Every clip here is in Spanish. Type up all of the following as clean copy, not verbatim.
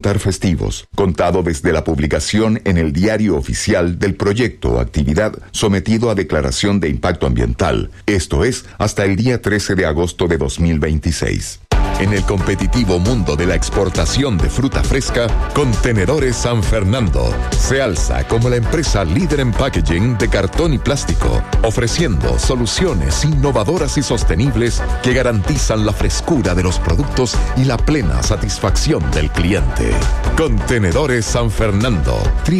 evitar festivos, contado desde la publicación en el diario oficial del proyecto o actividad sometido a declaración de impacto ambiental, esto es, hasta el día 13 de agosto de 2026. En el competitivo mundo de la exportación de fruta fresca, Contenedores San Fernando se alza como la empresa líder en packaging de cartón y plástico, ofreciendo soluciones innovadoras y sostenibles que garantizan la frescura de los productos y la plena satisfacción del cliente. Contenedores San Fernando,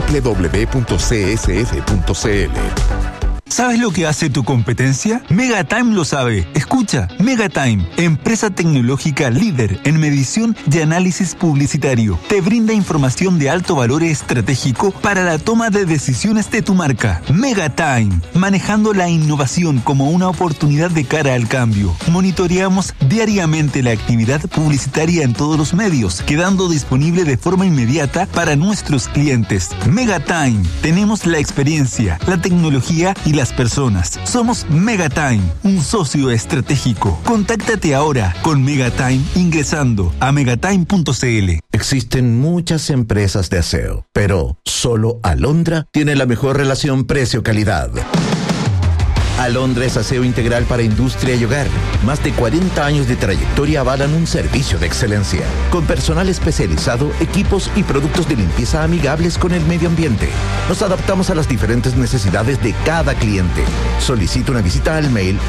www.csf.cl. ¿Sabes lo que hace tu competencia? Megatime lo sabe. Escucha, Megatime, empresa tecnológica líder en medición y análisis publicitario. Te brinda información de alto valor estratégico para la toma de decisiones de tu marca. Megatime, manejando la innovación como una oportunidad de cara al cambio. Monitoreamos diariamente la actividad publicitaria en todos los medios, quedando disponible de forma inmediata para nuestros clientes. Megatime, tenemos la experiencia, la tecnología y las personas. Somos Megatime, un socio estratégico. Contáctate ahora con Megatime ingresando a megatime.cl. Existen muchas empresas de aseo, pero solo Alondra tiene la mejor relación precio-calidad. Alondra es aseo integral para industria y hogar. Más de 40 años de trayectoria avalan un servicio de excelencia, con personal especializado, equipos y productos de limpieza amigables con el medio ambiente. Nos adaptamos a las diferentes necesidades de cada cliente. Solicita una visita al mail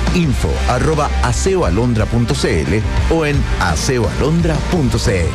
info@aseoalondra.cl o en aseoalondra.cl.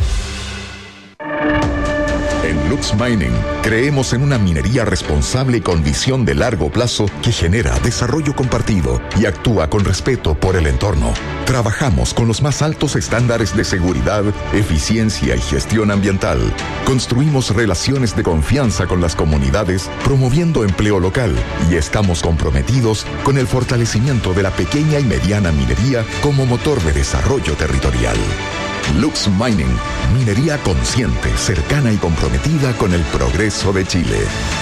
En Lux Mining, creemos en una minería responsable y con visión de largo plazo que genera desarrollo compartido y actúa con respeto por el entorno. Trabajamos con los más altos estándares de seguridad, eficiencia y gestión ambiental. Construimos relaciones de confianza con las comunidades, promoviendo empleo local, y estamos comprometidos con el fortalecimiento de la pequeña y mediana minería como motor de desarrollo territorial. Lux Mining, minería consciente, cercana y comprometida con el progreso de Chile.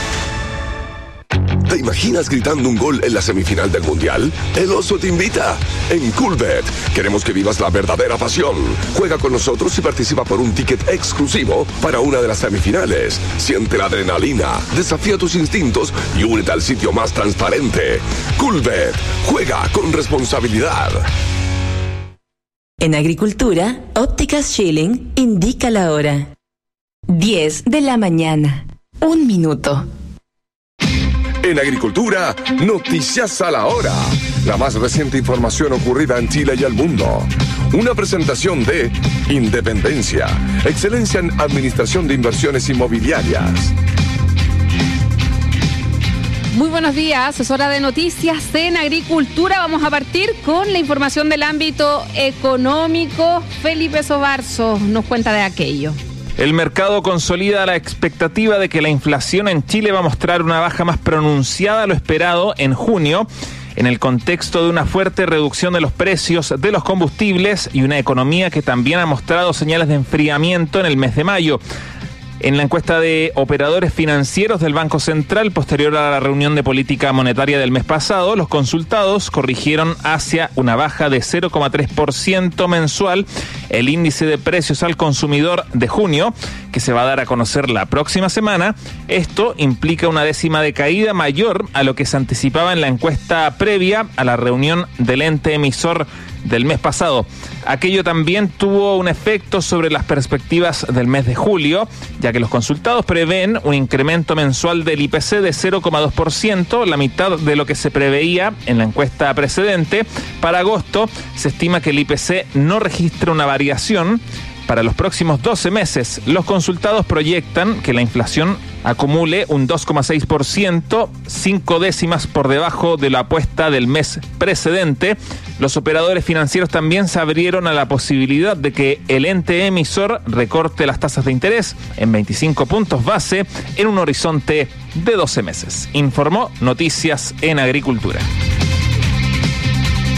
¿Te imaginas gritando un gol en la semifinal del Mundial? El Oso te invita. En Coolbet queremos que vivas la verdadera pasión. Juega con nosotros y participa por un ticket exclusivo para una de las semifinales. Siente la adrenalina, desafía tus instintos y únete al sitio más transparente. Coolbet, juega con responsabilidad. En Agricultura, Ópticas Schilling indica la hora. 10 de la mañana. 1 minuto. En Agricultura, noticias a la hora. La más reciente información ocurrida en Chile y el mundo. Una presentación de Independencia, excelencia en administración de inversiones inmobiliarias. Muy buenos días, es hora de noticias en Agricultura. Vamos a partir con la información del ámbito económico. Felipe Sobarzo nos cuenta de aquello. El mercado consolida la expectativa de que la inflación en Chile va a mostrar una baja más pronunciada a lo esperado en junio, en el contexto de una fuerte reducción de los precios de los combustibles y una economía que también ha mostrado señales de enfriamiento en el mes de mayo. En la encuesta de operadores financieros del Banco Central, posterior a la reunión de política monetaria del mes pasado, los consultados corrigieron hacia una baja de 0,3% mensual el índice de precios al consumidor de junio, que se va a dar a conocer la próxima semana. Esto implica una décima de caída mayor a lo que se anticipaba en la encuesta previa a la reunión del ente emisor del mes pasado. Aquello también tuvo un efecto sobre las perspectivas del mes de julio, ya que los consultados prevén un incremento mensual del IPC de 0,2%, la mitad de lo que se preveía en la encuesta precedente. Para agosto se estima que el IPC no registra una variación. Para los próximos 12 meses, los consultados proyectan que la inflación acumule un 2,6%, 5 décimas por debajo de la apuesta del mes precedente. Los operadores financieros también se abrieron a la posibilidad de que el ente emisor recorte las tasas de interés en 25 puntos base en un horizonte de 12 meses. Informó Noticias en Agricultura.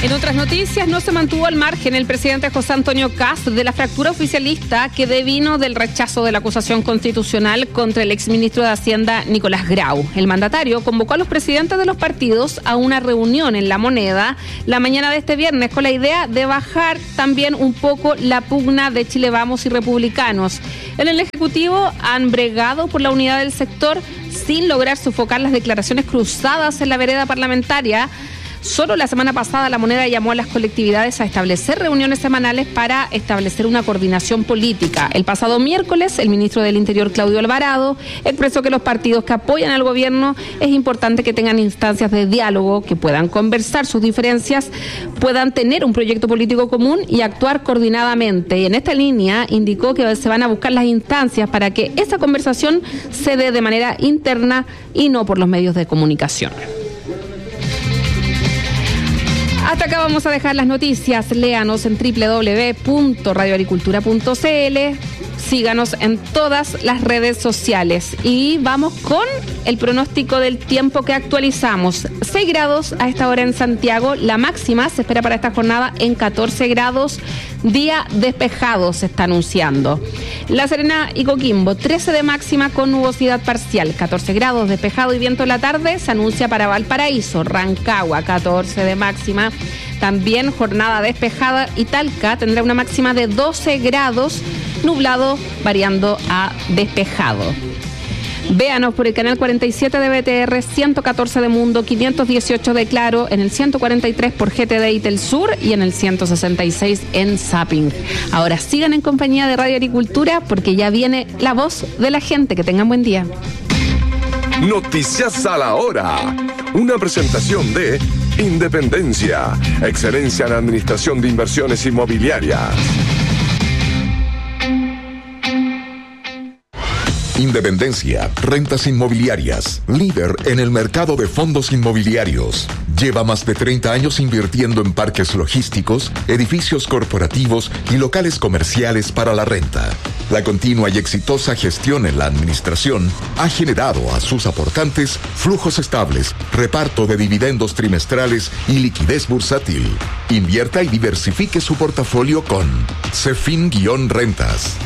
En otras noticias, no se mantuvo al margen el presidente José Antonio Kast de la fractura oficialista que devino del rechazo de la acusación constitucional contra el exministro de Hacienda Nicolás Grau. El mandatario convocó a los presidentes de los partidos a una reunión en La Moneda la mañana de este viernes con la idea de bajar también un poco la pugna de Chile Vamos y Republicanos. En el Ejecutivo han bregado por la unidad del sector sin lograr sofocar las declaraciones cruzadas en la vereda parlamentaria. Solo la semana pasada La Moneda llamó a las colectividades a establecer reuniones semanales para establecer una coordinación política. El pasado miércoles, el ministro del Interior, Claudio Alvarado, expresó que los partidos que apoyan al gobierno es importante que tengan instancias de diálogo, que puedan conversar sus diferencias, puedan tener un proyecto político común y actuar coordinadamente. Y en esta línea indicó que se van a buscar las instancias para que esa conversación se dé de manera interna y no por los medios de comunicación. Hasta acá vamos a dejar las noticias. Léanos en www.radioagricultura.cl. Síganos en todas las redes sociales. Y vamos con el pronóstico del tiempo que actualizamos. 6 grados a esta hora en Santiago. La máxima se espera para esta jornada en 14 grados. Día despejado se está anunciando. La Serena y Coquimbo, 13 de máxima con nubosidad parcial. 14 grados despejado y viento en la tarde se anuncia para Valparaíso. Rancagua, 14 de máxima. También jornada despejada y Talca tendrá una máxima de 12 grados, nublado variando a despejado. Véanos por el canal 47 de BTR, 114 de Mundo, 518 de Claro, en el 143 por GTD y Telsur y en el 166 en Zapping. Ahora sigan en compañía de Radio Agricultura porque ya viene la voz de la gente. Que tengan buen día. Noticias a la hora. Una presentación de Independencia, excelencia en administración de inversiones inmobiliarias. Independencia, rentas inmobiliarias, líder en el mercado de fondos inmobiliarios. Lleva más de 30 años invirtiendo en parques logísticos, edificios corporativos y locales comerciales para la renta. La continua y exitosa gestión en la administración ha generado a sus aportantes flujos estables, reparto de dividendos trimestrales y liquidez bursátil. Invierta y diversifique su portafolio con Cefin-Rentas.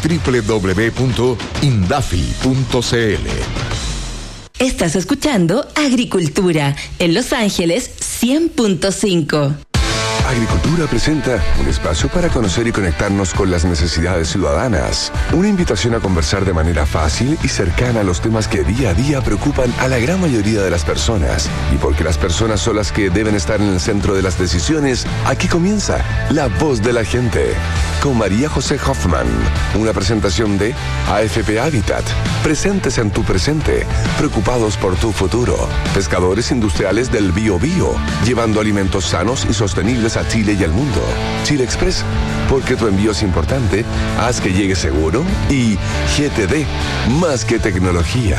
www.indafi.cl. Estás escuchando Agricultura en Los Ángeles 100.5. Agricultura presenta un espacio para conocer y conectarnos con las necesidades ciudadanas. Una invitación a conversar de manera fácil y cercana a los temas que día a día preocupan a la gran mayoría de las personas. Y porque las personas son las que deben estar en el centro de las decisiones, aquí comienza La Voz de la Gente. Con María José Hoffman. Una presentación de AFP Habitat. Presentes en tu presente. Preocupados por tu futuro. Pescadores industriales del Bio Bio. Llevando alimentos sanos y sostenibles a Chile y al mundo. Chile Express, porque tu envío es importante, haz que llegue seguro. Y GTD, más que tecnología.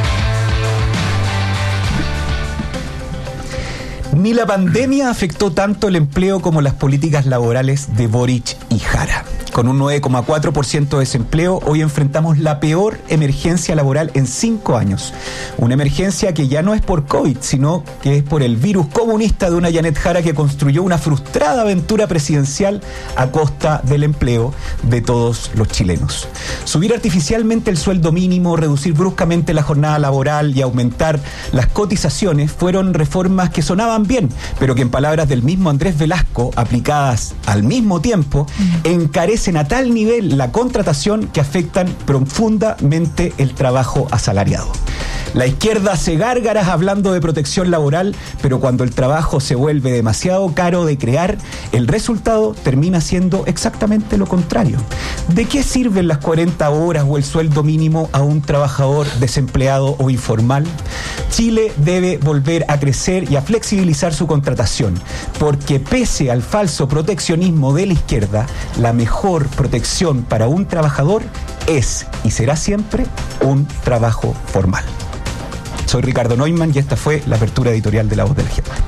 Ni la pandemia afectó tanto el empleo como las políticas laborales de Boric y Jara. Con un 9,4% de desempleo, hoy enfrentamos la peor emergencia laboral en 5 años. Una emergencia que ya no es por COVID, sino que es por el virus comunista de una Janet Jara que construyó una frustrada aventura presidencial a costa del empleo de todos los chilenos. Subir artificialmente el sueldo mínimo, reducir bruscamente la jornada laboral y aumentar las cotizaciones fueron reformas que sonaban bien, pero que en palabras del mismo Andrés Velasco, aplicadas al mismo tiempo, encarecen a tal nivel la contratación que afectan profundamente el trabajo asalariado. La izquierda hace gárgaras hablando de protección laboral, pero cuando el trabajo se vuelve demasiado caro de crear, el resultado termina siendo exactamente lo contrario. ¿De qué sirven las 40 horas o el sueldo mínimo a un trabajador desempleado o informal? Chile debe volver a crecer y a flexibilizar su contratación, porque pese al falso proteccionismo de la izquierda, la mejor protección para un trabajador es y será siempre un trabajo formal. Soy Ricardo Neumann y esta fue la apertura editorial de La Voz de la Gente.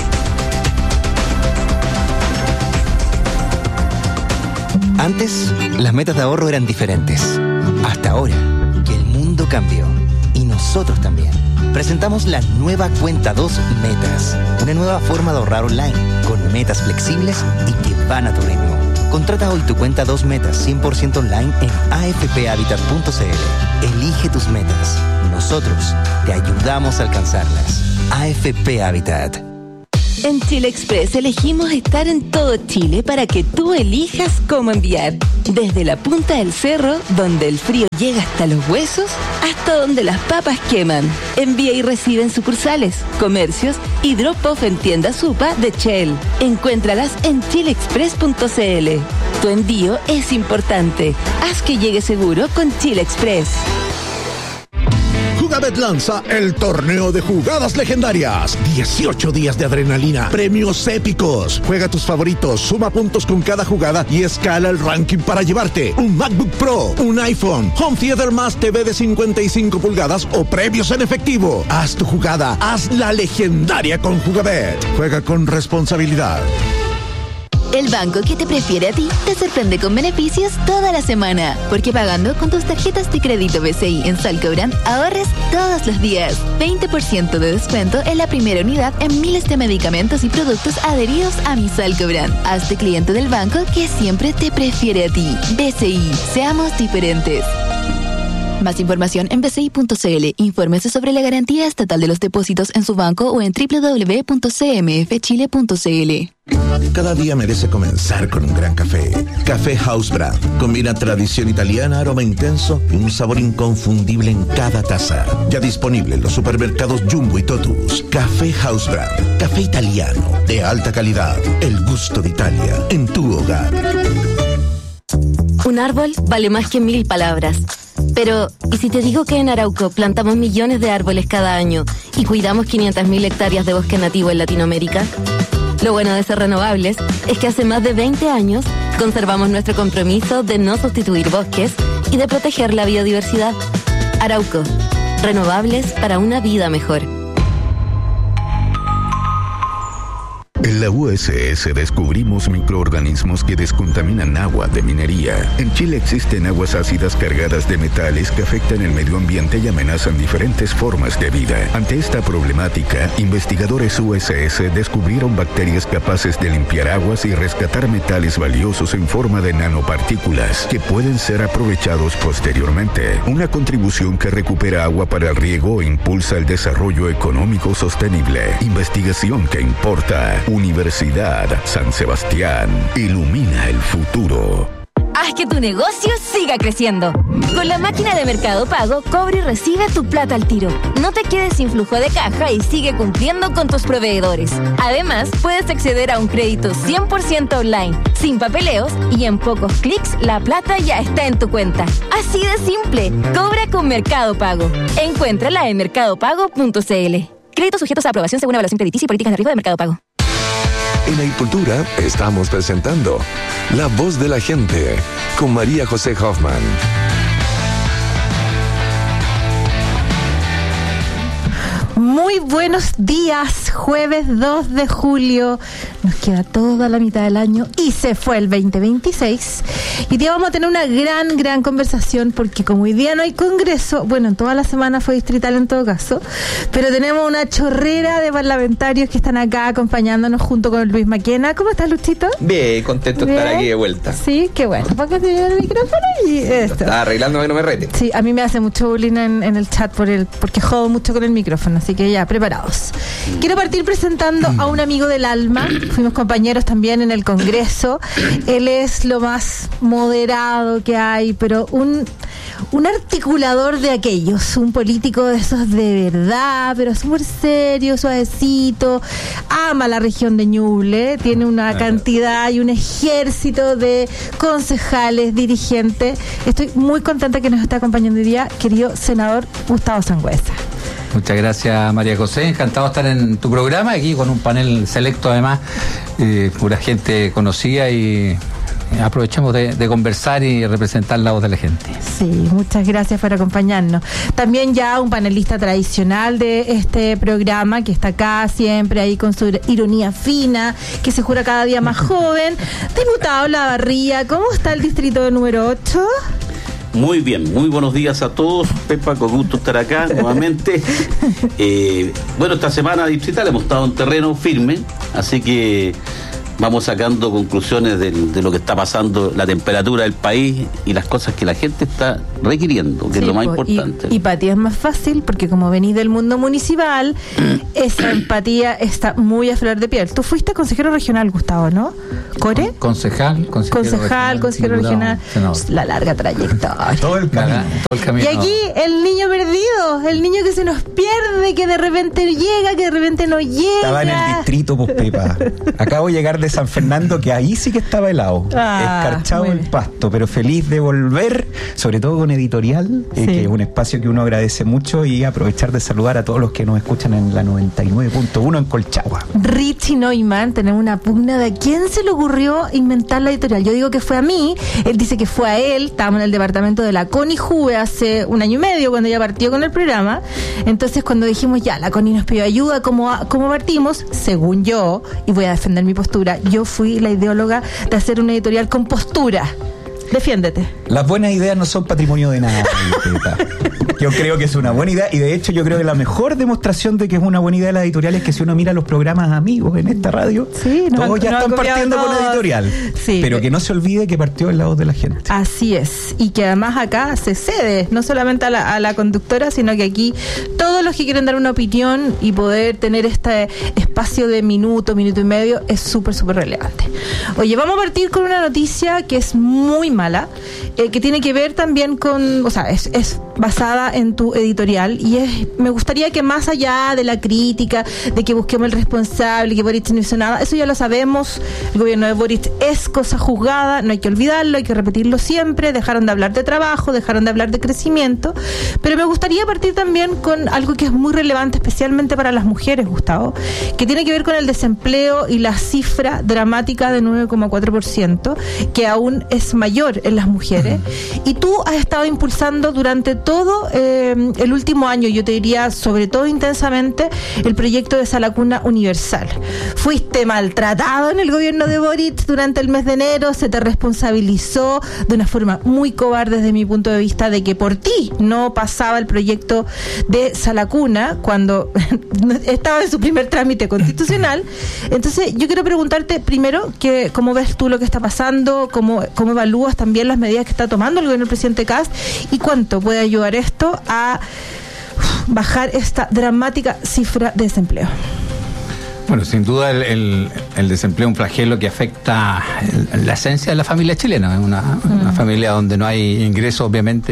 Antes, las metas de ahorro eran diferentes. Hasta ahora, que el mundo cambió. Y nosotros también. presentamos la nueva Cuenta 2 Metas. Una nueva forma de ahorrar online, con metas flexibles y que van a tu ritmo. Contrata hoy tu Cuenta 2 Metas 100% online en afphabitat.cl. Elige tus metas. Nosotros te ayudamos a alcanzarlas. AFP Habitat. En Chile Express elegimos estar en todo Chile para que tú elijas cómo enviar. Desde la punta del cerro, donde el frío llega hasta los huesos, hasta donde las papas queman. Envía y recibe en sucursales, comercios y drop-off en tiendas Supa de Shell. Encuéntralas en chileexpress.cl. Tu envío es importante. Haz que llegue seguro con Chile Express. Jugabet lanza el torneo de jugadas legendarias. 18 días de adrenalina, premios épicos. Juega tus favoritos, suma puntos con cada jugada y escala el ranking para llevarte un MacBook Pro, un iPhone, Home Theater más TV de 55 pulgadas o premios en efectivo. Haz tu jugada, hazla legendaria con Jugabet. Juega con responsabilidad. El banco que te prefiere a ti te sorprende con beneficios toda la semana, porque pagando con tus tarjetas de crédito BCI en Salcobrand ahorres todos los días. 20% de descuento en la primera unidad en miles de medicamentos y productos adheridos a mi Salcobrand. Hazte cliente del banco que siempre te prefiere a ti. BCI, seamos diferentes. Más información en bci.cl. Infórmese sobre la garantía estatal de los depósitos en su banco o en www.cmfchile.cl. Cada día merece comenzar con un gran café. Café House Brand. Combina tradición italiana, aroma intenso y un sabor inconfundible en cada taza. Ya disponible en los supermercados Jumbo y Totus. Café House Brand. Café italiano de alta calidad. El gusto de Italia en tu hogar. Un árbol vale más que 1000 palabras. Pero, ¿y si te digo que en Arauco plantamos millones de árboles cada año y cuidamos 500.000 hectáreas de bosque nativo en Latinoamérica? Lo bueno de ser renovables es que hace más de 20 años conservamos nuestro compromiso de no sustituir bosques y de proteger la biodiversidad. Arauco, renovables para una vida mejor. En la USS descubrimos microorganismos que descontaminan agua de minería. En Chile existen aguas ácidas cargadas de metales que afectan el medio ambiente y amenazan diferentes formas de vida. Ante esta problemática, investigadores USS descubrieron bacterias capaces de limpiar aguas y rescatar metales valiosos en forma de nanopartículas que pueden ser aprovechados posteriormente. Una contribución que recupera agua para el riego e impulsa el desarrollo económico sostenible. Investigación que importa. Universidad San Sebastián. Ilumina el futuro. Haz que tu negocio siga creciendo. Con la máquina de Mercado Pago, cobra y recibe tu plata al tiro. No te quedes sin flujo de caja y sigue cumpliendo con tus proveedores. Además, puedes acceder a un crédito 100% online, sin papeleos y en pocos clics la plata ya está en tu cuenta. Así de simple. Cobra con Mercado Pago. Encuéntrala en mercadopago.cl. Créditos sujetos a aprobación según evaluación crediticia y políticas de riesgo de Mercado Pago. En Agricultura estamos presentando La Voz de la Gente con María José Hoffman. Muy buenos días, jueves 2 de julio. Nos queda toda la mitad del año y se fue el 2026. Y hoy día vamos a tener una gran conversación porque como hoy día no hay congreso, bueno, en toda la semana fue distrital en todo caso, pero tenemos una chorrera de parlamentarios que están acá acompañándonos junto con Luis Maquena. ¿Cómo estás, Luchito? Bien, contento de estar aquí de vuelta. Sí, qué bueno. Póngase el micrófono y esto. Estaba arreglando que no me rete. Sí, a mí me hace mucho bullying en el chat porque jodo mucho con el micrófono, así que ya, preparados. Quiero partir presentando a un amigo del alma. Fuimos compañeros también en el Congreso. Él es lo más moderado que hay, pero un articulador de aquellos, un político de esos de verdad, pero súper serio, suavecito, ama la región de Ñuble, tiene una cantidad y un ejército de concejales, dirigentes. Estoy muy contenta que nos esté acompañando hoy día, querido senador Gustavo Sangüesa. Muchas gracias, María José. Encantado de estar en tu programa, aquí con un panel selecto además, pura gente conocida y aprovechemos de conversar y representar la voz de la gente. Sí, muchas gracias por acompañarnos. También ya un panelista tradicional de este programa que está acá siempre ahí con su ironía fina, que se jura cada día más joven. Diputado Olavarría, ¿cómo está el distrito número 8? Muy bien, muy buenos días a todos. Pepa, con gusto estar acá nuevamente. Bueno, esta semana distrital hemos estado en terreno firme, así que vamos sacando conclusiones de lo que está pasando, la temperatura del país y las cosas que la gente está requiriendo, que es lo más importante. Y para ti es más fácil porque como venís del mundo municipal, esa empatía está muy a flor de piel. Tú fuiste consejero regional, Gustavo, ¿no? ¿Core? Consejero regional. La larga trayectoria. Todo el camino. Y aquí el niño perdido, el niño que se nos pierde, que de repente llega, que de repente no llega. Estaba en el distrito, pues, Pepa. Acabo de llegar de San Fernando, que ahí sí que estaba helado, escarchado el pasto, pero feliz de volver, sobre todo con Editorial, que es un espacio que uno agradece mucho, y aprovechar de saludar a todos los que nos escuchan en la 99.1 en Colchagua. Richie Neumann, tenemos una pugna de a quién se le ocurrió inventar la editorial. Yo digo que fue a mí, él dice que fue a él. Estábamos en el departamento de la Connie Juve hace 1 año y medio, cuando ella partió con el programa. Entonces cuando dijimos, ya, la Connie nos pidió ayuda, ¿cómo partimos? Según yo, y voy a defender mi postura, yo fui la ideóloga de hacer una editorial con postura. Defiéndete. Las buenas ideas no son patrimonio de nadie. Yo creo que es una buena idea, y de hecho yo creo que la mejor demostración de que es una buena idea la editorial es que si uno mira los programas amigos en esta radio, todos ya están partiendo con editorial. Sí. Pero que no se olvide que partió en la voz de la gente. Así es. Y que además acá se cede, no solamente a la conductora, sino que aquí todos los que quieren dar una opinión y poder tener este espacio de minuto y medio es súper, súper relevante. Oye, vamos a partir con una noticia que es muy mala, que tiene que ver también con, o sea, es basada en tu editorial, y me gustaría que más allá de la crítica, de que busquemos el responsable, que Boric no hizo nada, eso ya lo sabemos, el gobierno de Boric es cosa juzgada, no hay que olvidarlo, hay que repetirlo siempre, dejaron de hablar de trabajo, dejaron de hablar de crecimiento, pero me gustaría partir también con algo que es muy relevante, especialmente para las mujeres, Gustavo, que tiene que ver con el desempleo y la cifra dramática de 9,4%, que aún es mayor en las mujeres, y tú has estado impulsando durante todo el último año, yo te diría sobre todo intensamente, el proyecto de Sala Cuna Universal. Fuiste maltratado en el gobierno de Boric durante el mes de enero, se te responsabilizó de una forma muy cobarde desde mi punto de vista de que por ti no pasaba el proyecto de Sala Cuna cuando estaba en su primer trámite constitucional. Entonces yo quiero preguntarte primero que cómo ves tú lo que está pasando, cómo evalúas también las medidas que está tomando el gobierno del presidente Kast, y cuánto puede ayudar esto a bajar esta dramática cifra de desempleo. Bueno, sin duda el desempleo es un flagelo que afecta la esencia de la familia chilena. Es una familia donde no hay ingresos, obviamente,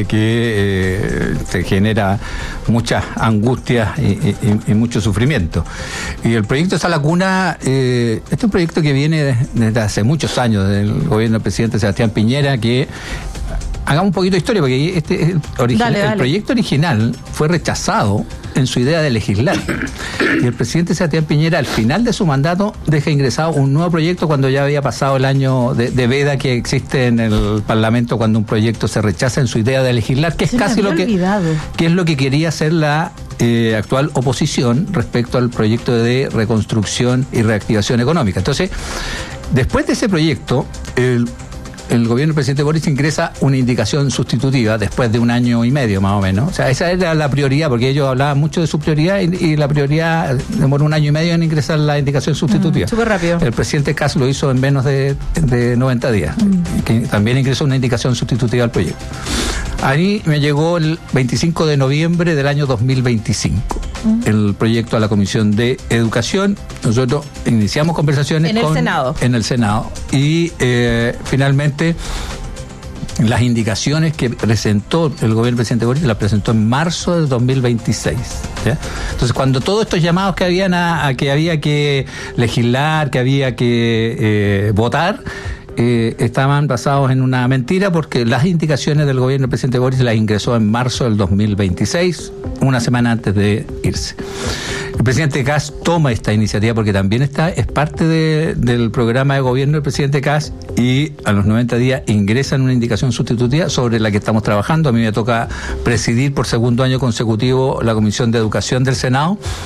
que se genera muchas angustias y mucho sufrimiento. Y el proyecto de Sala Cuna, este es un proyecto que viene desde hace muchos años del gobierno del presidente Sebastián Piñera, que hagamos un poquito de historia, porque el proyecto original fue rechazado en su idea de legislar. Y el presidente Sebastián Piñera, al final de su mandato, deja ingresado un nuevo proyecto cuando ya había pasado el año de veda que existe en el Parlamento cuando un proyecto se rechaza en su idea de legislar, que es casi lo que quería hacer la actual oposición respecto al proyecto de reconstrucción y reactivación económica. Entonces, después de ese proyecto, el gobierno del presidente Boric ingresa una indicación sustitutiva después de 1 año y medio más o menos. O sea, esa era la prioridad, porque ellos hablaban mucho de su prioridad y la prioridad demoró 1 año y medio en ingresar la indicación sustitutiva. Súper rápido. El presidente Kast lo hizo en menos de 90 días, que también ingresó una indicación sustitutiva al proyecto. Ahí me llegó el 25 de noviembre del año 2025 el proyecto a la Comisión de Educación. Nosotros iniciamos conversaciones en el Senado y finalmente las indicaciones que presentó el gobierno del presidente Boric las presentó en marzo de 2026. ¿ya? Entonces, cuando todos estos llamados que habían a que había que legislar, que había que votar, estaban basados en una mentira, porque las indicaciones del gobierno del presidente Boric las ingresó en marzo del 2026, 1 semana antes de irse. El presidente Kast toma esta iniciativa porque también es parte del programa de gobierno del presidente Kast, y a los 90 días ingresan una indicación sustitutiva sobre la que estamos trabajando. A mí me toca presidir por 2º año consecutivo la Comisión de Educación del Senado,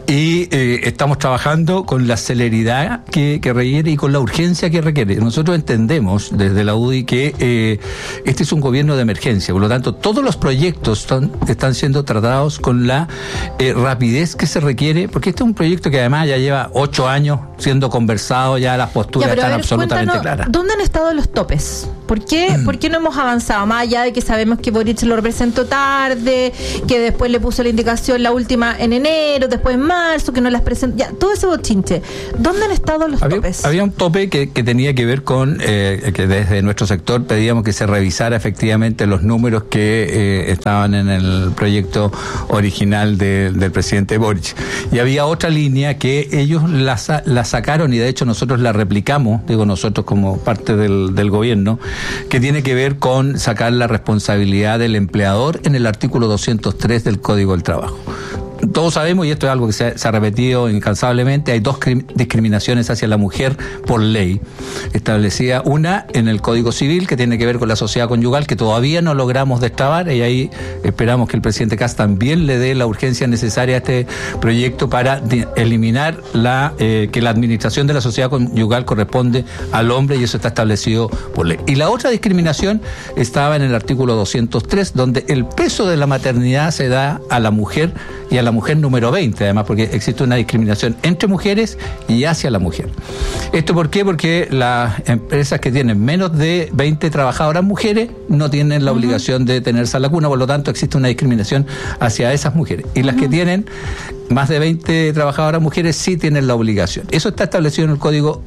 Y estamos trabajando con la celeridad que requiere y con la urgencia que requiere. Nosotros entendemos desde la UDI que este es un gobierno de emergencia, por lo tanto todos los proyectos están siendo tratados con la rapidez que se requiere, porque este es un proyecto que además ya lleva 8 años siendo conversado, ya las posturas están absolutamente claras. ¿Dónde han estado los topes? ¿Por qué no hemos avanzado? Más allá de que sabemos que Boric lo representó tarde, que después le puso la indicación la última en enero, después en marzo, que no las presentó, ya, todo ese bochinche. ¿Dónde han estado los topes? Había un tope que tenía que ver con que desde nuestro sector pedíamos que se revisara efectivamente los números que estaban en el proyecto original del presidente Boric. Y había otra línea que ellos la sacaron, y de hecho nosotros la replicamos, digo nosotros como parte del gobierno, que tiene que ver con sacar la responsabilidad del empleador en el artículo 203 del Código del Trabajo. Todos sabemos, y esto es algo que se ha repetido incansablemente, hay 2 discriminaciones hacia la mujer por ley establecida. Una en el Código Civil, que tiene que ver con la sociedad conyugal, que todavía no logramos destrabar, y ahí esperamos que el presidente Kast también le dé la urgencia necesaria a este proyecto para eliminar que la administración de la sociedad conyugal corresponde al hombre, y eso está establecido por ley. Y la otra discriminación estaba en el artículo 203, donde el peso de la maternidad se da a la mujer, y a la mujer número 20, además, porque existe una discriminación entre mujeres y hacia la mujer. ¿Esto por qué? Porque las empresas que tienen menos de 20 trabajadoras mujeres no tienen la obligación de tenerse a la cuna, por lo tanto existe una discriminación hacia esas mujeres. Y las que tienen más de 20 trabajadoras mujeres sí tienen la obligación. Eso está establecido en el Código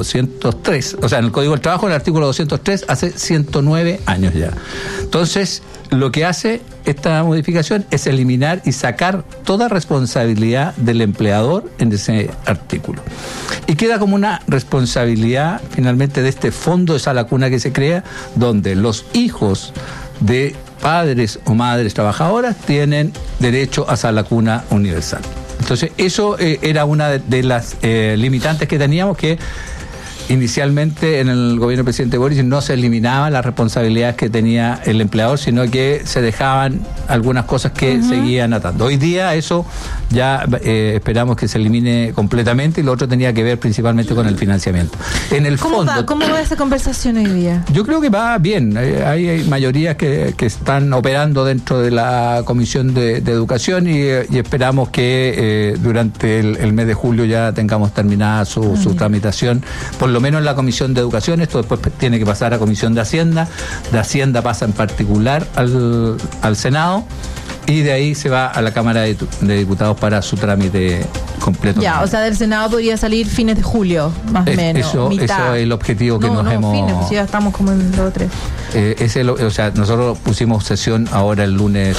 203, o sea, en el Código del Trabajo, en el artículo 203, hace 109 años ya. Entonces, lo que hace esta modificación es eliminar y sacar toda responsabilidad del empleador en ese artículo. Y queda como una responsabilidad, finalmente, de este fondo de sala cuna que se crea, donde los hijos de padres o madres trabajadoras tienen derecho a sala cuna universal. Entonces, eso era una de las limitantes que teníamos, que inicialmente en el gobierno del presidente Boric no se eliminaban las responsabilidades que tenía el empleador, sino que se dejaban algunas cosas que seguían atando. Hoy día eso ya esperamos que se elimine completamente, y lo otro tenía que ver principalmente con el financiamiento. En el fondo, ¿Cómo va esa conversación hoy día? Yo creo que va bien. Hay mayorías que están operando dentro de la Comisión de Educación, y esperamos que durante el mes de julio ya tengamos terminada su tramitación, por lo menos en la Comisión de Educación. Esto después tiene que pasar a Comisión de Hacienda pasa en particular al Senado, y de ahí se va a la Cámara de Diputados para su trámite completo. Ya, o sea, del Senado podría salir fines de julio, más o menos. Eso es el objetivo que hemos... fines, pues ya estamos como en 2 o 3. O sea, nosotros pusimos sesión ahora el lunes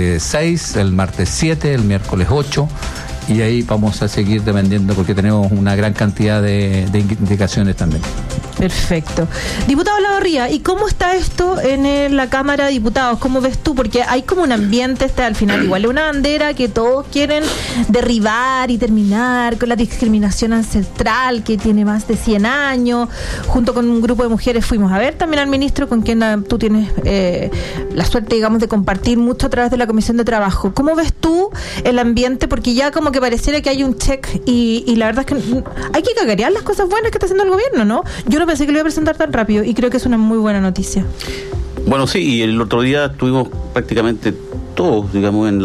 6, el martes 7, el miércoles 8, y ahí vamos a seguir dependiendo, porque tenemos una gran cantidad de indicaciones también. Perfecto. Diputado Olavarría, ¿y cómo está esto en la Cámara de Diputados? ¿Cómo ves tú? Porque hay como un ambiente, al final igual es una bandera que todos quieren derribar y terminar con la discriminación ancestral que tiene más de 100 años. Junto con un grupo de mujeres fuimos a ver también al ministro, con quien tú tienes la suerte, digamos, de compartir mucho a través de la Comisión de Trabajo. ¿Cómo ves tú el ambiente? Porque ya como que pareciera que hay un check, y la verdad es que hay que cagarear las cosas buenas que está haciendo el gobierno, ¿no? Yo no pensé que lo iba a presentar tan rápido, y creo que es una muy buena noticia. Bueno, sí, y el otro día estuvimos prácticamente todos, digamos, en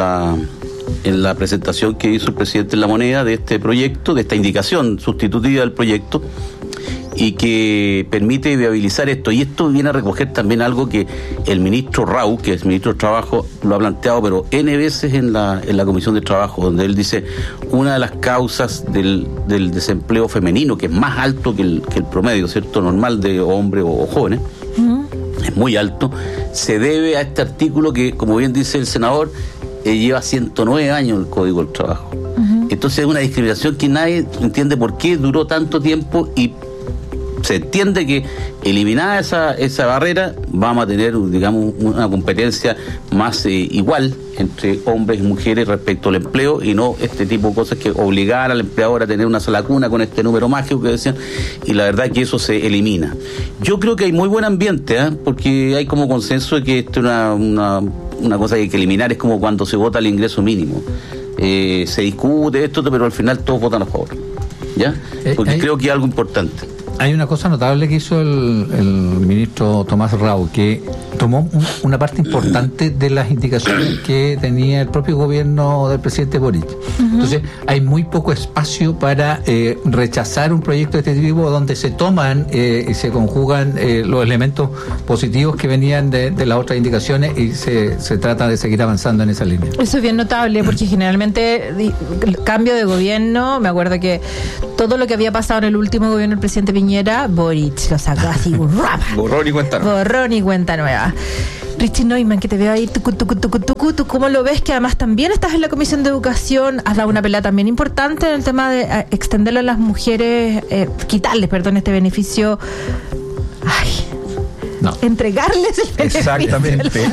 la presentación que hizo el presidente en La Moneda de este proyecto, de esta indicación sustitutiva del proyecto, y que permite viabilizar esto. Y esto viene a recoger también algo que el ministro Rau, que es ministro de Trabajo, lo ha planteado, pero N veces en la Comisión de Trabajo, donde él dice una de las causas del desempleo femenino, que es más alto que el promedio, ¿cierto?, normal de hombres o jóvenes, es muy alto, se debe a este artículo que, como bien dice el senador, lleva 109 años el Código del Trabajo. Entonces es una discriminación que nadie entiende por qué duró tanto tiempo, y se entiende que eliminada esa barrera, vamos a tener, digamos, una competencia más igual entre hombres y mujeres respecto al empleo, y no este tipo de cosas que obligar al empleador a tener una sola cuna con este número mágico que decían, y la verdad que eso se elimina. Yo creo que hay muy buen ambiente, porque hay como consenso de que esto es una cosa que hay que eliminar, es como cuando se vota el ingreso mínimo. Se discute esto, pero al final todos votan a favor, ¿ya? Porque creo que es algo importante. Hay una cosa notable que hizo el ministro Tomás Rau, que tomó una parte importante de las indicaciones que tenía el propio gobierno del presidente Boric. Entonces, hay muy poco espacio para rechazar un proyecto de este tipo, donde se toman y se conjugan los elementos positivos que venían de las otras indicaciones, y se trata de seguir avanzando en esa línea. Eso es bien notable, porque generalmente el cambio de gobierno, me acuerdo que todo lo que había pasado en el último gobierno del presidente Piñera, Boric lo sacó así, borrón y cuenta nueva. Borrón y cuenta nueva. Richie Neumann, que te veo ahí, ¿tú cómo lo ves? Que además también estás en la Comisión de Educación, has dado una pelea también importante en el tema de extenderlo a las mujeres, quitarles, este beneficio. Entregarles el beneficio. Exactamente.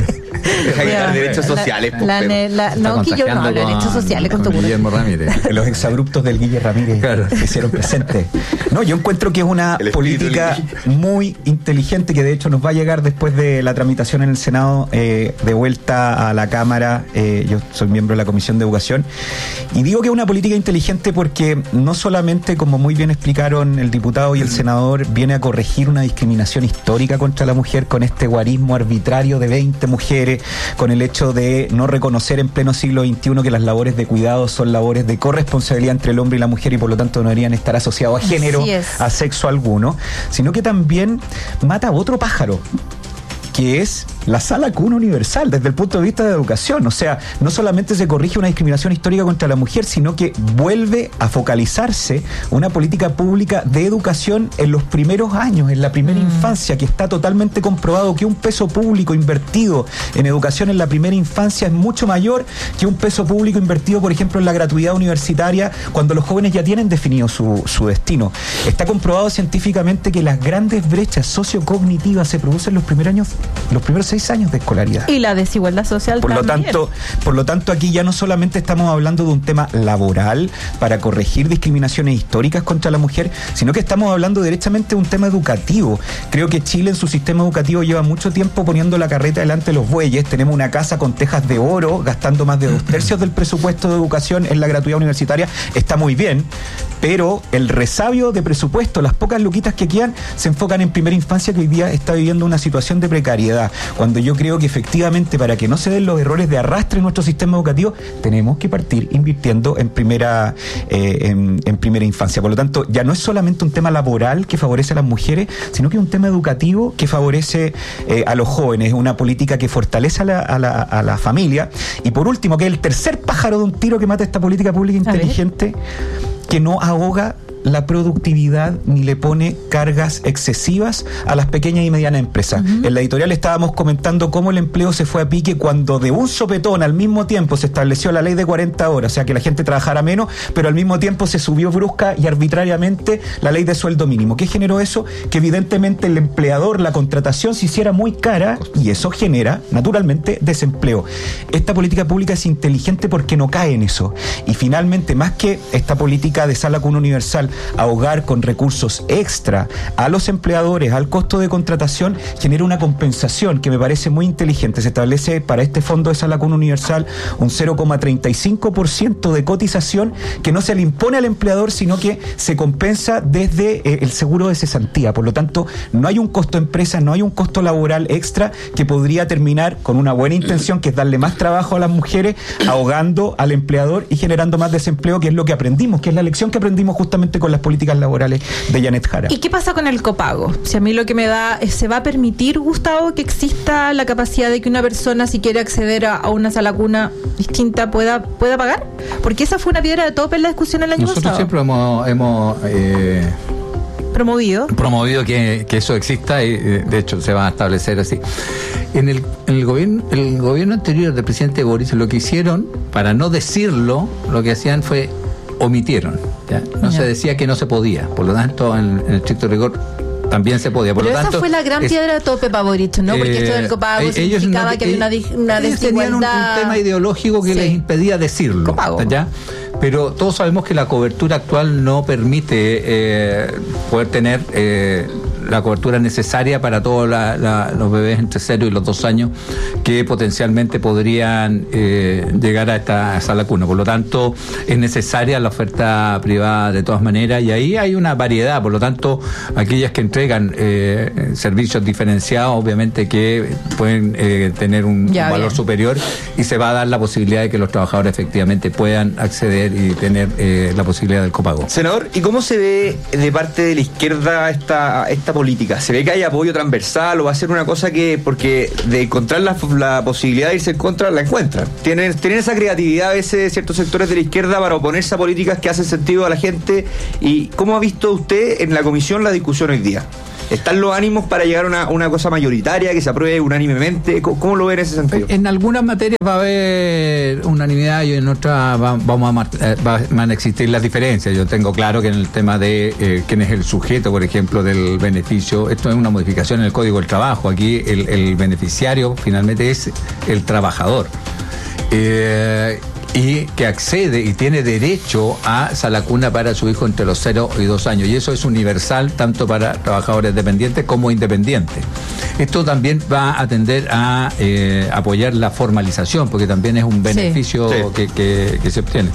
Dejar derechos sociales. No, que yo no hablo de derechos sociales con tu Guillermo Ramírez. Los exabruptos del Guille Ramírez que hicieron presente. No, yo encuentro que es una política muy inteligente, que de hecho nos va a llegar después de la tramitación en el Senado, de vuelta a la Cámara. Yo soy miembro de la Comisión de Educación, y digo que es una política inteligente porque no solamente, como muy bien explicaron el diputado y el senador, viene a corregir una discriminación histórica contra la mujer con este guarismo arbitrario de 20 mujeres, con el hecho de no reconocer en pleno siglo XXI que las labores de cuidado son labores de corresponsabilidad entre el hombre y la mujer, y por lo tanto no deberían estar asociados a género, a sexo alguno, sino que también mata a otro pájaro, que es la sala cuna universal desde el punto de vista de educación. O sea, no solamente se corrige una discriminación histórica contra la mujer, sino que vuelve a focalizarse una política pública de educación en los primeros años, en la primera infancia, que está totalmente comprobado que un peso público invertido en educación en la primera infancia es mucho mayor que un peso público invertido, por ejemplo, en la gratuidad universitaria, cuando los jóvenes ya tienen definido su destino. Está comprobado científicamente que las grandes brechas sociocognitivas se producen los primeros 6 años de escolaridad. Y la desigualdad social por también. Por lo tanto, aquí ya no solamente estamos hablando de un tema laboral para corregir discriminaciones históricas contra la mujer, sino que estamos hablando directamente de un tema educativo. Creo que Chile en su sistema educativo lleva mucho tiempo poniendo la carreta delante de los bueyes. Tenemos una casa con tejas de oro, gastando más de 2/3 del presupuesto de educación en la gratuidad universitaria. Está muy bien, pero el resabio de presupuesto, las pocas luquitas que quedan, se enfocan en primera infancia, que hoy día está viviendo una situación de precariedad, cuando yo creo que efectivamente, para que no se den los errores de arrastre en nuestro sistema educativo, tenemos que partir invirtiendo en primera infancia. Por lo tanto, ya no es solamente un tema laboral que favorece a las mujeres, sino que es un tema educativo que favorece a los jóvenes, una política que fortalece a la familia. Y por último, que es el tercer pájaro de un tiro que mata esta política pública inteligente, que no ahoga la productividad ni le pone cargas excesivas a las pequeñas y medianas empresas. En la editorial estábamos comentando cómo el empleo se fue a pique cuando de un sopetón al mismo tiempo se estableció la ley de 40 horas, o sea que la gente trabajara menos, pero al mismo tiempo se subió brusca y arbitrariamente la ley de sueldo mínimo. ¿Qué generó eso? Que evidentemente el empleador, la contratación se hiciera muy cara, y eso genera naturalmente desempleo. Esta política pública es inteligente porque no cae en eso. Y finalmente, más que esta política de sala cuna universal ahogar con recursos extra a los empleadores, al costo de contratación, genera una compensación que me parece muy inteligente. Se establece para este fondo de sala cuna universal un 0,35% de cotización que no se le impone al empleador, sino que se compensa desde el seguro de cesantía. Por lo tanto, no hay un costo empresa, no hay un costo laboral extra que podría terminar con una buena intención, que es darle más trabajo a las mujeres, ahogando al empleador y generando más desempleo, que es lo que aprendimos, que es la lección que aprendimos justamente con las políticas laborales de Janet Jara. ¿Y qué pasa con el copago? Si a mí lo que me da es, ¿se va a permitir, Gustavo, que exista la capacidad de que una persona, si quiere acceder a una sala cuna distinta, pueda pagar? Porque esa fue una piedra de tope en la discusión el año pasado. Nosotros siempre hemos promovido que eso exista, y de hecho se va a establecer así. En el gobierno anterior del presidente Boris, lo que hicieron, para no decirlo, lo que hacían fue omitieron. ¿ya? No se decía que no se podía, por lo tanto, en estricto rigor, también se podía. Por pero lo tanto, esa fue la gran piedra de tope para Boric, ¿no? Porque esto del copago significaba que había una ellos tenían un tema ideológico que les impedía decirlo. ¿Ya? Pero todos sabemos que la cobertura actual no permite poder tener la cobertura necesaria para todos los bebés entre 0 y los 2 años que potencialmente podrían llegar a esa lacuna. Por lo tanto, es necesaria la oferta privada de todas maneras, y ahí hay una variedad. Por lo tanto, aquellas que entregan servicios diferenciados, obviamente que pueden tener un valor superior, y se va a dar la posibilidad de que los trabajadores efectivamente puedan acceder y tener la posibilidad del copago. Senador, ¿y cómo se ve de parte de la izquierda esta política? ¿Se ve que hay apoyo transversal o va a ser una cosa que, porque de encontrar la posibilidad de irse en contra, la encuentran? ¿Tienen esa creatividad a veces ciertos sectores de la izquierda para oponerse a políticas que hacen sentido a la gente? ¿Y cómo ha visto usted en la comisión la discusión hoy día? ¿Están los ánimos para llegar a una cosa mayoritaria que se apruebe unánimemente? ¿Cómo lo ven en ese sentido? En algunas materias va a haber unanimidad y en otras van a existir las diferencias. Yo tengo claro que en el tema de quién es el sujeto, por ejemplo, del beneficio, esto es una modificación en el Código del Trabajo. Aquí el beneficiario finalmente es el trabajador. Y que accede y tiene derecho a esa lacuna para su hijo entre los 0 y 2 años. Y eso es universal tanto para trabajadores dependientes como independientes. Esto también va a tender a apoyar la formalización, porque también es un beneficio que se obtiene.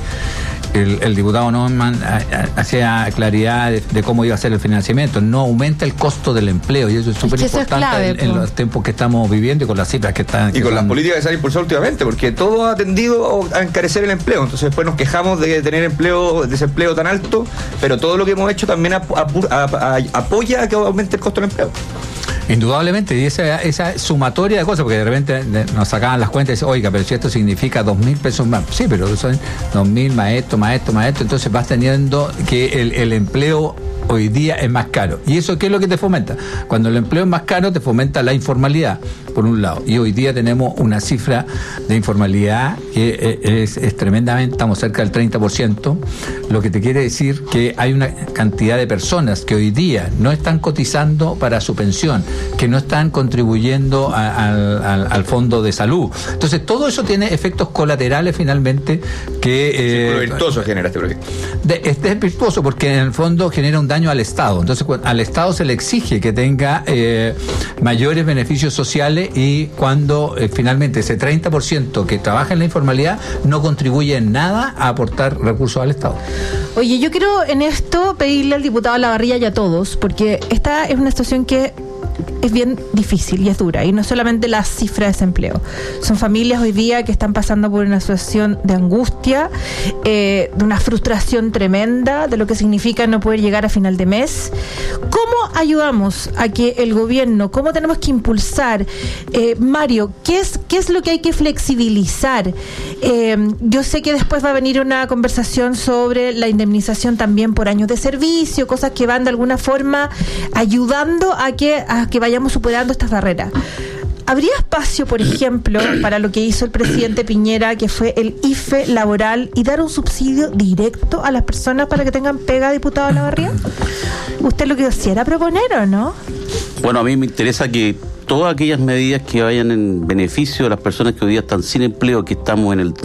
El diputado Neumann hacía claridad de cómo iba a ser el financiamiento. No aumenta el costo del empleo, y eso es súper importante en los tiempos que estamos viviendo y con las cifras que están. Y con las políticas que se han impulsado últimamente, porque todo ha tendido a encarecer el empleo. Entonces después nos quejamos de tener desempleo tan alto, pero todo lo que hemos hecho también apoya a que aumente el costo del empleo. Indudablemente, y esa sumatoria de cosas, porque de repente nos sacaban las cuentas y dicen, oiga, pero si esto significa 2.000 pesos más. Sí, pero son 2.000 más esto, entonces vas teniendo que el empleo hoy día es más caro. ¿Y eso qué es lo que te fomenta? Cuando el empleo es más caro, te fomenta la informalidad, por un lado. Y hoy día tenemos una cifra de informalidad que es tremendamente, estamos cerca del 30%, lo que te quiere decir que hay una cantidad de personas que hoy día no están cotizando para su pensión, que no están contribuyendo al fondo de salud. Entonces, todo eso tiene efectos colaterales finalmente que... Círculo virtuoso genera este proyecto. Este es virtuoso porque en el fondo genera un daño al Estado. Entonces, al Estado se le exige que tenga mayores beneficios sociales, y cuando finalmente ese 30% que trabaja en la informalidad no contribuye en nada a aportar recursos al Estado. Oye, yo quiero en esto pedirle al diputado Lavarría y a todos, porque esta es una situación que es bien difícil y es dura, y no solamente la cifra de desempleo, son familias hoy día que están pasando por una situación de angustia, de una frustración tremenda de lo que significa no poder llegar a final de mes. ¿Cómo ayudamos a que el gobierno, cómo tenemos que impulsar, Mario, qué es lo que hay que flexibilizar? Yo sé que después va a venir una conversación sobre la indemnización también por años de servicio, cosas que van de alguna forma ayudando a que vayamos superando estas barreras. ¿Habría espacio, por ejemplo, para lo que hizo el presidente Piñera, que fue el IFE laboral, y dar un subsidio directo a las personas para que tengan pega, diputado Lavarría? ¿Usted lo quisiera proponer o no? Bueno, a mí me interesa que todas aquellas medidas que vayan en beneficio de las personas que hoy día están sin empleo, que estamos en el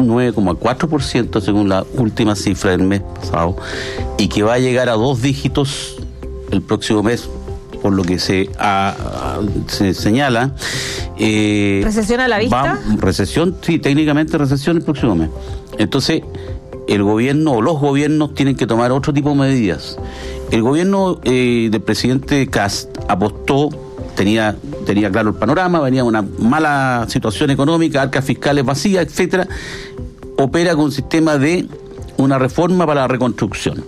9,4% según la última cifra del mes pasado, y que va a llegar a 2 dígitos el próximo mes, por lo que se señala. ¿Recesión a la vista? Recesión, sí, técnicamente recesión el próximo mes. Entonces, el gobierno o los gobiernos tienen que tomar otro tipo de medidas. El gobierno del presidente Kast apostó, tenía claro el panorama, venía una mala situación económica, arcas fiscales vacías, etcétera. Opera con un sistema de una reforma para la reconstrucción.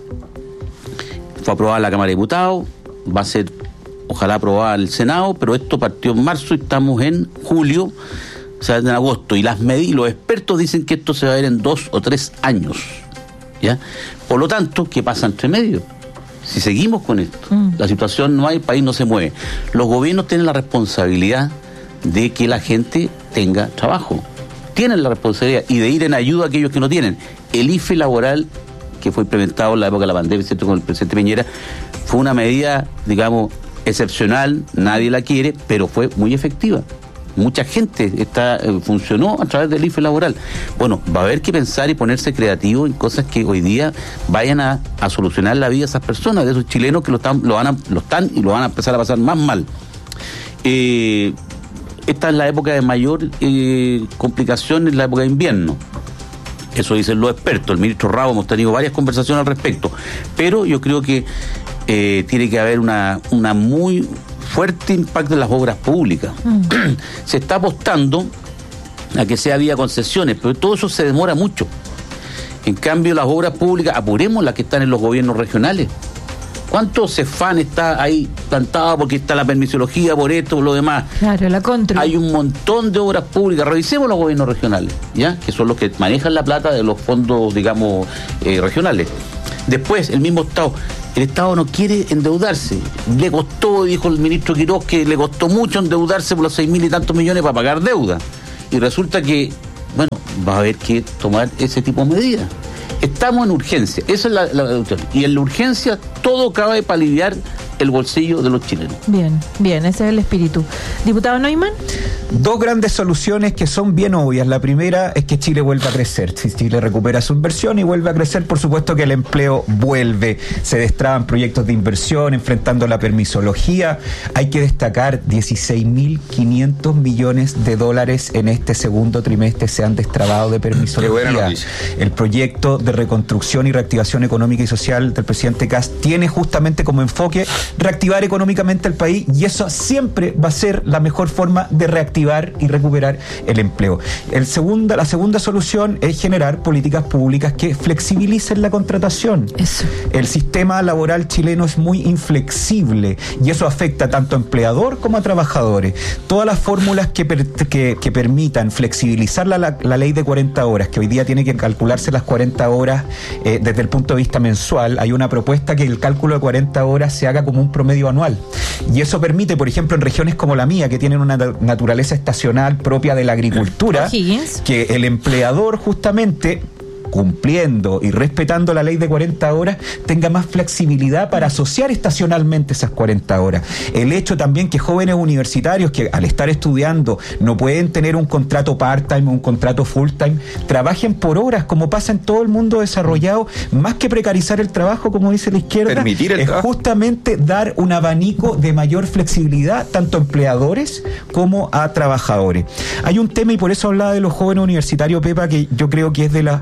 Fue aprobada en la Cámara de Diputados, va a ser ojalá aprobada el Senado, pero esto partió en marzo y estamos en julio, o sea, en agosto, y los expertos dicen que esto se va a ver en 2 o 3 años, ¿ya? Por lo tanto, ¿qué pasa entre medio? Si seguimos con esto, la situación no hay, el país no se mueve. Los gobiernos tienen la responsabilidad de que la gente tenga trabajo, tienen la responsabilidad y de ir en ayuda a aquellos que no tienen. El IFE laboral que fue implementado en la época de la pandemia, ¿cierto?, con el presidente Piñera, fue una medida, digamos, excepcional, nadie la quiere, pero fue muy efectiva. Mucha gente funcionó a través del IFE laboral. Bueno, va a haber que pensar y ponerse creativo en cosas que hoy día vayan a solucionar la vida de esas personas, de esos chilenos que lo están y lo van a empezar a pasar más mal. Esta es la época de mayor complicación, es la época de invierno. Eso dicen los expertos. El ministro Rabo, hemos tenido varias conversaciones al respecto. Pero yo creo que tiene que haber una muy fuerte impacto en las obras públicas. Se está apostando a que sea vía concesiones, pero todo eso se demora mucho. En cambio, las obras públicas, apuremos las que están en los gobiernos regionales. ¿Cuántos CEFAN está ahí plantado porque está la permisología, por esto, por lo demás? Claro, la contra. Hay un montón de obras públicas. Revisemos los gobiernos regionales, ¿ya? Que son los que manejan la plata de los fondos, digamos, regionales. Después, el mismo Estado. El Estado no quiere endeudarse. Le costó, dijo el ministro Quiroz, que le costó mucho endeudarse por los 6.000 y tantos millones para pagar deuda. Y resulta que, bueno, va a haber que tomar ese tipo de medidas. Estamos en urgencia, esa es la deducción. Y en la urgencia todo cabe para aliviar el bolsillo de los chilenos. Bien, ese es el espíritu. Diputado Neumann. Dos grandes soluciones que son bien obvias. La primera es que Chile vuelva a crecer. Si Chile recupera su inversión y vuelve a crecer, por supuesto que el empleo vuelve. Se destraban proyectos de inversión, enfrentando la permisología. Hay que destacar 16.500 millones de dólares en este segundo trimestre se han destrabado de permisología. El proyecto de reconstrucción y reactivación económica y social del presidente Kast tiene justamente como enfoque reactivar económicamente el país, y eso siempre va a ser la mejor forma de reactivar y recuperar el empleo. La segunda solución es generar políticas públicas que flexibilicen la contratación. Eso. El sistema laboral chileno es muy inflexible y eso afecta tanto a empleador como a trabajadores. Todas las fórmulas que permitan flexibilizar la ley de 40 horas, que hoy día tiene que calcularse las 40 horas desde el punto de vista mensual, hay una propuesta que el cálculo de 40 horas se haga como un promedio anual. Y eso permite, por ejemplo, en regiones como la mía, que tienen una naturaleza estacional propia de la agricultura, que el empleador justamente, cumpliendo y respetando la ley de 40 horas, tenga más flexibilidad para asociar estacionalmente esas 40 horas. El hecho también que jóvenes universitarios que al estar estudiando no pueden tener un contrato part-time o un contrato full-time, trabajen por horas, como pasa en todo el mundo desarrollado, más que precarizar el trabajo, como dice la izquierda, permitir el trabajo. Justamente dar un abanico de mayor flexibilidad tanto a empleadores como a trabajadores. Hay un tema, y por eso hablaba de los jóvenes universitarios, Pepa, que yo creo que es de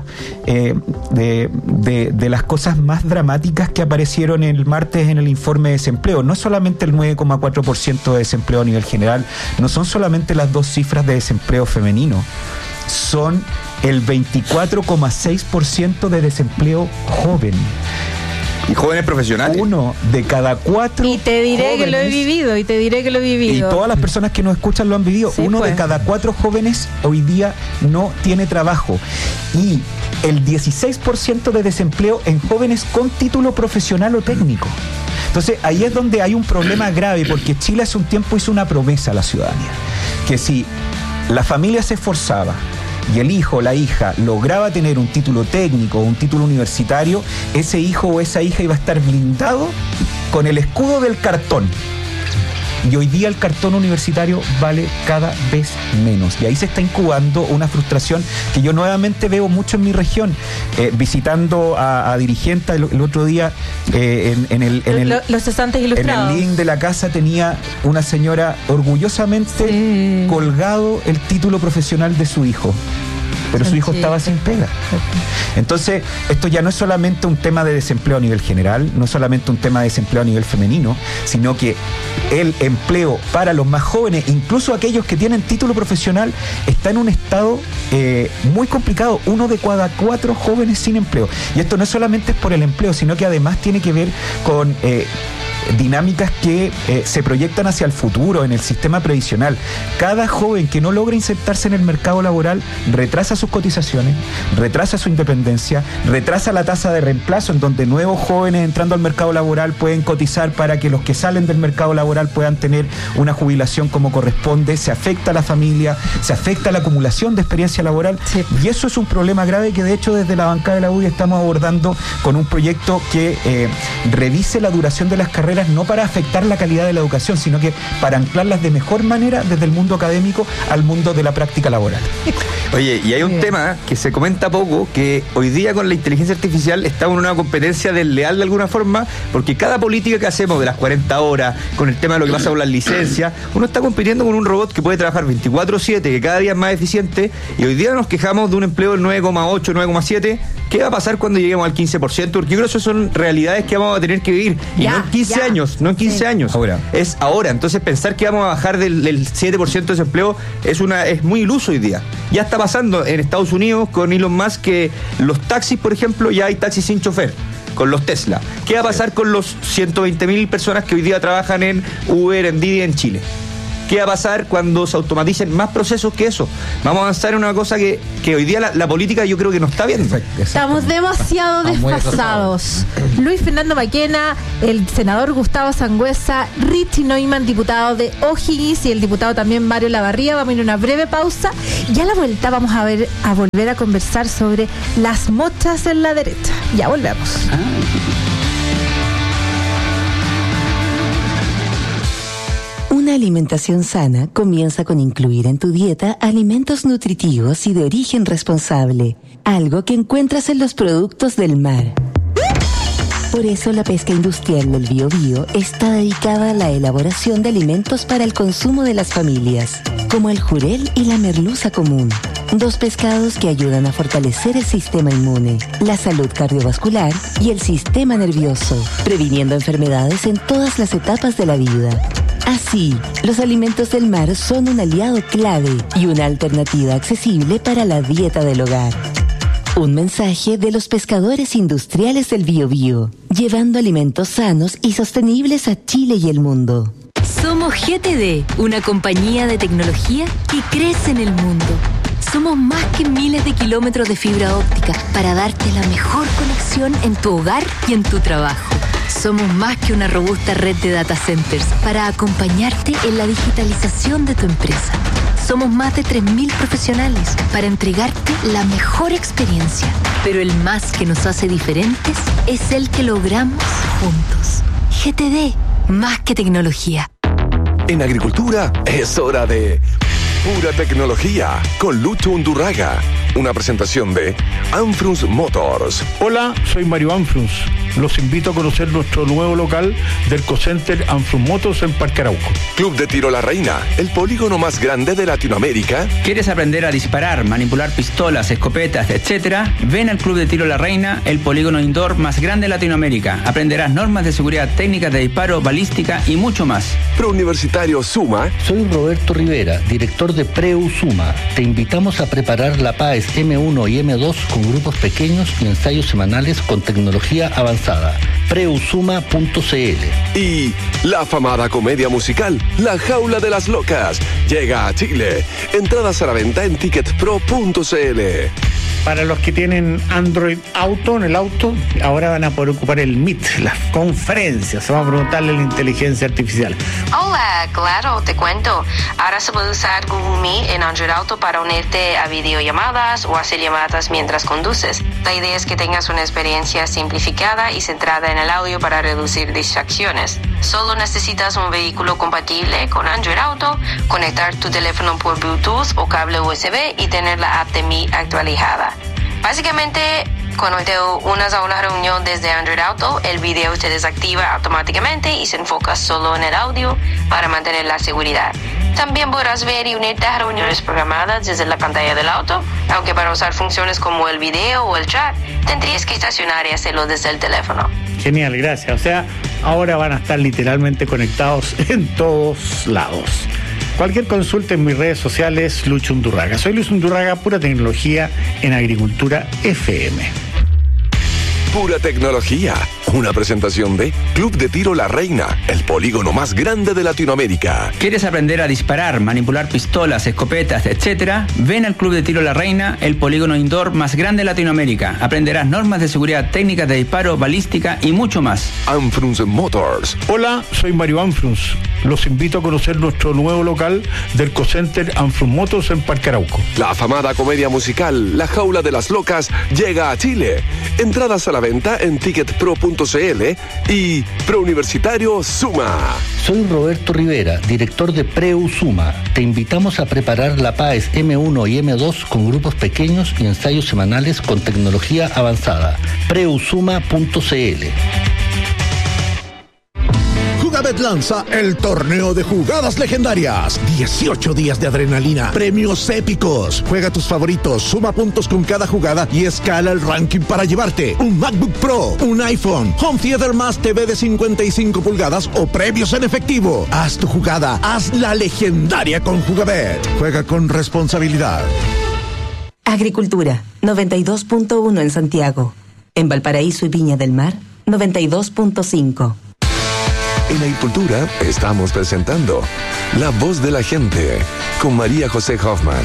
las cosas más dramáticas que aparecieron el martes en el informe de desempleo. No solamente el 9,4% de desempleo a nivel general, no son solamente las dos cifras de desempleo femenino, son el 24,6% de desempleo joven. ¿Y jóvenes profesionales? 1 de cada 4 Y te diré jóvenes, que lo he vivido, y todas las personas que nos escuchan lo han vivido. Sí, 1 pues. de cada 4 jóvenes hoy día no tiene trabajo. Y el 16% de desempleo en jóvenes con título profesional o técnico. Entonces, ahí es donde hay un problema grave, porque Chile hace un tiempo hizo una promesa a la ciudadanía, que si la familia se esforzaba y el hijo o la hija lograba tener un título técnico o un título universitario, ese hijo o esa hija iba a estar blindado con el escudo del cartón. Y hoy día el cartón universitario vale cada vez menos. Y ahí se está incubando una frustración que yo nuevamente veo mucho en mi región. Visitando a dirigentes el otro día los cesantes ilustrados. En el link de la casa tenía una señora orgullosamente colgado el título profesional de su hijo. Pero su hijo estaba sin pega. Entonces, esto ya no es solamente un tema de desempleo a nivel general, no es solamente un tema de desempleo a nivel femenino, sino que el empleo para los más jóvenes, incluso aquellos que tienen título profesional, está en un estado muy complicado. 1 de cada 4 jóvenes sin empleo. Y esto no solamente es por el empleo, sino que además tiene que ver con dinámicas que se proyectan hacia el futuro en el sistema previsional. Cada joven que no logra insertarse en el mercado laboral retrasa sus cotizaciones, retrasa su independencia, retrasa la tasa de reemplazo, en donde nuevos jóvenes entrando al mercado laboral pueden cotizar para que los que salen del mercado laboral puedan tener una jubilación como corresponde. Se afecta a la familia, se afecta a la acumulación de experiencia laboral, sí. Y eso es un problema grave que de hecho desde la bancada de la UDI estamos abordando con un proyecto que revise la duración de las carreras, no para afectar la calidad de la educación, sino que para anclarlas de mejor manera desde el mundo académico al mundo de la práctica laboral. Oye, y hay un tema que se comenta poco, que hoy día con la inteligencia artificial estamos en una competencia desleal de alguna forma, porque cada política que hacemos de las 40 horas, con el tema de lo que pasa con las licencias, uno está compitiendo con un robot que puede trabajar 24/7, que cada día es más eficiente, y hoy día nos quejamos de un empleo del 9,8, 9,7. ¿Qué va a pasar cuando lleguemos al 15%? Porque yo creo que eso son realidades que vamos a tener que vivir. Y no en 15 años, no en 15 años. Ahora. Es ahora. Entonces pensar que vamos a bajar del 7% de desempleo es muy iluso hoy día. Ya está pasando en Estados Unidos con Elon Musk que los taxis, por ejemplo, ya hay taxis sin chofer. Con los Tesla. ¿Qué va a pasar con los 120.000 personas que hoy día trabajan en Uber, en Didi en Chile? ¿Qué va a pasar cuando se automaticen más procesos que eso? Vamos a avanzar en una cosa que hoy día la política yo creo que no está viendo. Estamos demasiado desfasados. Luis Fernando Maquena, el senador Gustavo Sangüesa, Richie Neumann, diputado de O'Higgins, y el diputado también Mario Lavarría. Vamos a ir a una breve pausa y a la vuelta vamos a volver a conversar sobre las mochas en la derecha. Ya volvemos. Una alimentación sana comienza con incluir en tu dieta alimentos nutritivos y de origen responsable, algo que encuentras en los productos del mar. Por eso la pesca industrial del Biobío está dedicada a la elaboración de alimentos para el consumo de las familias, como el jurel y la merluza común, dos pescados que ayudan a fortalecer el sistema inmune, la salud cardiovascular y el sistema nervioso, previniendo enfermedades en todas las etapas de la vida. Así, los alimentos del mar son un aliado clave y una alternativa accesible para la dieta del hogar. Un mensaje de los pescadores industriales del Biobío, llevando alimentos sanos y sostenibles a Chile y el mundo. Somos GTD, una compañía de tecnología que crece en el mundo. Somos más que miles de kilómetros de fibra óptica para darte la mejor conexión en tu hogar y en tu trabajo. Somos más que una robusta red de data centers para acompañarte en la digitalización de tu empresa. Somos más de 3.000 profesionales para entregarte la mejor experiencia. Pero el más que nos hace diferentes es el que logramos juntos. GTD, más que tecnología. En agricultura es hora de pura tecnología con Lucho Undurraga. Una presentación de Anfrunz Motors. Hola, soy Mario Anfrunz. Los invito a conocer nuestro nuevo local del Cocenter Anfrunz Motors en Parque Arauco. Club de Tiro La Reina, el polígono más grande de Latinoamérica. ¿Quieres aprender a disparar, manipular pistolas, escopetas, etcétera? Ven al Club de Tiro La Reina, el polígono indoor más grande de Latinoamérica. Aprenderás normas de seguridad, técnicas de disparo, balística y mucho más. Prouniversitario Suma. Soy Roberto Rivera, director de Preu Suma. Te invitamos a preparar la PAES M1 y M2 con grupos pequeños y ensayos semanales con tecnología avanzada. Preusuma.cl. Y la afamada comedia musical La Jaula de las Locas llega a Chile. Entradas a la venta en ticketpro.cl. Para los que tienen Android Auto en el auto, ahora van a poder ocupar el Meet, las conferencias. Vamos a preguntarle a la inteligencia artificial. Hola, claro, te cuento. Ahora se puede usar Google Meet en Android Auto para unirte a videollamadas o hacer llamadas mientras conduces. La idea es que tengas una experiencia simplificada y centrada en el audio para reducir distracciones. Solo necesitas un vehículo compatible con Android Auto, conectar tu teléfono por Bluetooth o cable USB y tener la app de Meet actualizada. Básicamente, cuando te unas a una reunión desde Android Auto, el video se desactiva automáticamente y se enfoca solo en el audio para mantener la seguridad. También podrás ver y unirte a reuniones programadas desde la pantalla del auto, aunque para usar funciones como el video o el chat, tendrías que estacionar y hacerlo desde el teléfono. Genial, gracias. O sea, ahora van a estar literalmente conectados en todos lados. Cualquier consulta en mis redes sociales, Lucho Undurraga. Soy Lucho Undurraga, pura tecnología en Agricultura FM. pura tecnología. Una presentación de Club de Tiro La Reina, el polígono más grande de Latinoamérica. ¿Quieres aprender a disparar, manipular pistolas, escopetas, etcétera? Ven al Club de Tiro La Reina, el polígono indoor más grande de Latinoamérica. Aprenderás normas de seguridad, técnicas de disparo, balística y mucho más. Anfrunz Motors. Hola, soy Mario Anfrunz. Los invito a conocer nuestro nuevo local del Cocenter Anfrunz Motors en Parque Arauco. La afamada comedia musical La Jaula de las Locas llega a Chile. Entradas a la venta en ticketpro.cl y Preuniversitario Suma. Soy Roberto Rivera, director de Preu Suma. Te invitamos a preparar la PAES M1 y M2 con grupos pequeños y ensayos semanales con tecnología avanzada. preusuma.cl. Jugabet lanza el torneo de jugadas legendarias. 18 días de adrenalina, premios épicos. Juega tus favoritos, suma puntos con cada jugada y escala el ranking para llevarte un MacBook Pro, un iPhone, Home Theater más TV de 55 pulgadas o premios en efectivo. Haz tu jugada, hazla legendaria con Jugabet. Juega con responsabilidad. Agricultura, 92.1 en Santiago. En Valparaíso y Viña del Mar, 92.5. En Agricultura estamos presentando La Voz de la Gente con María José Hoffman.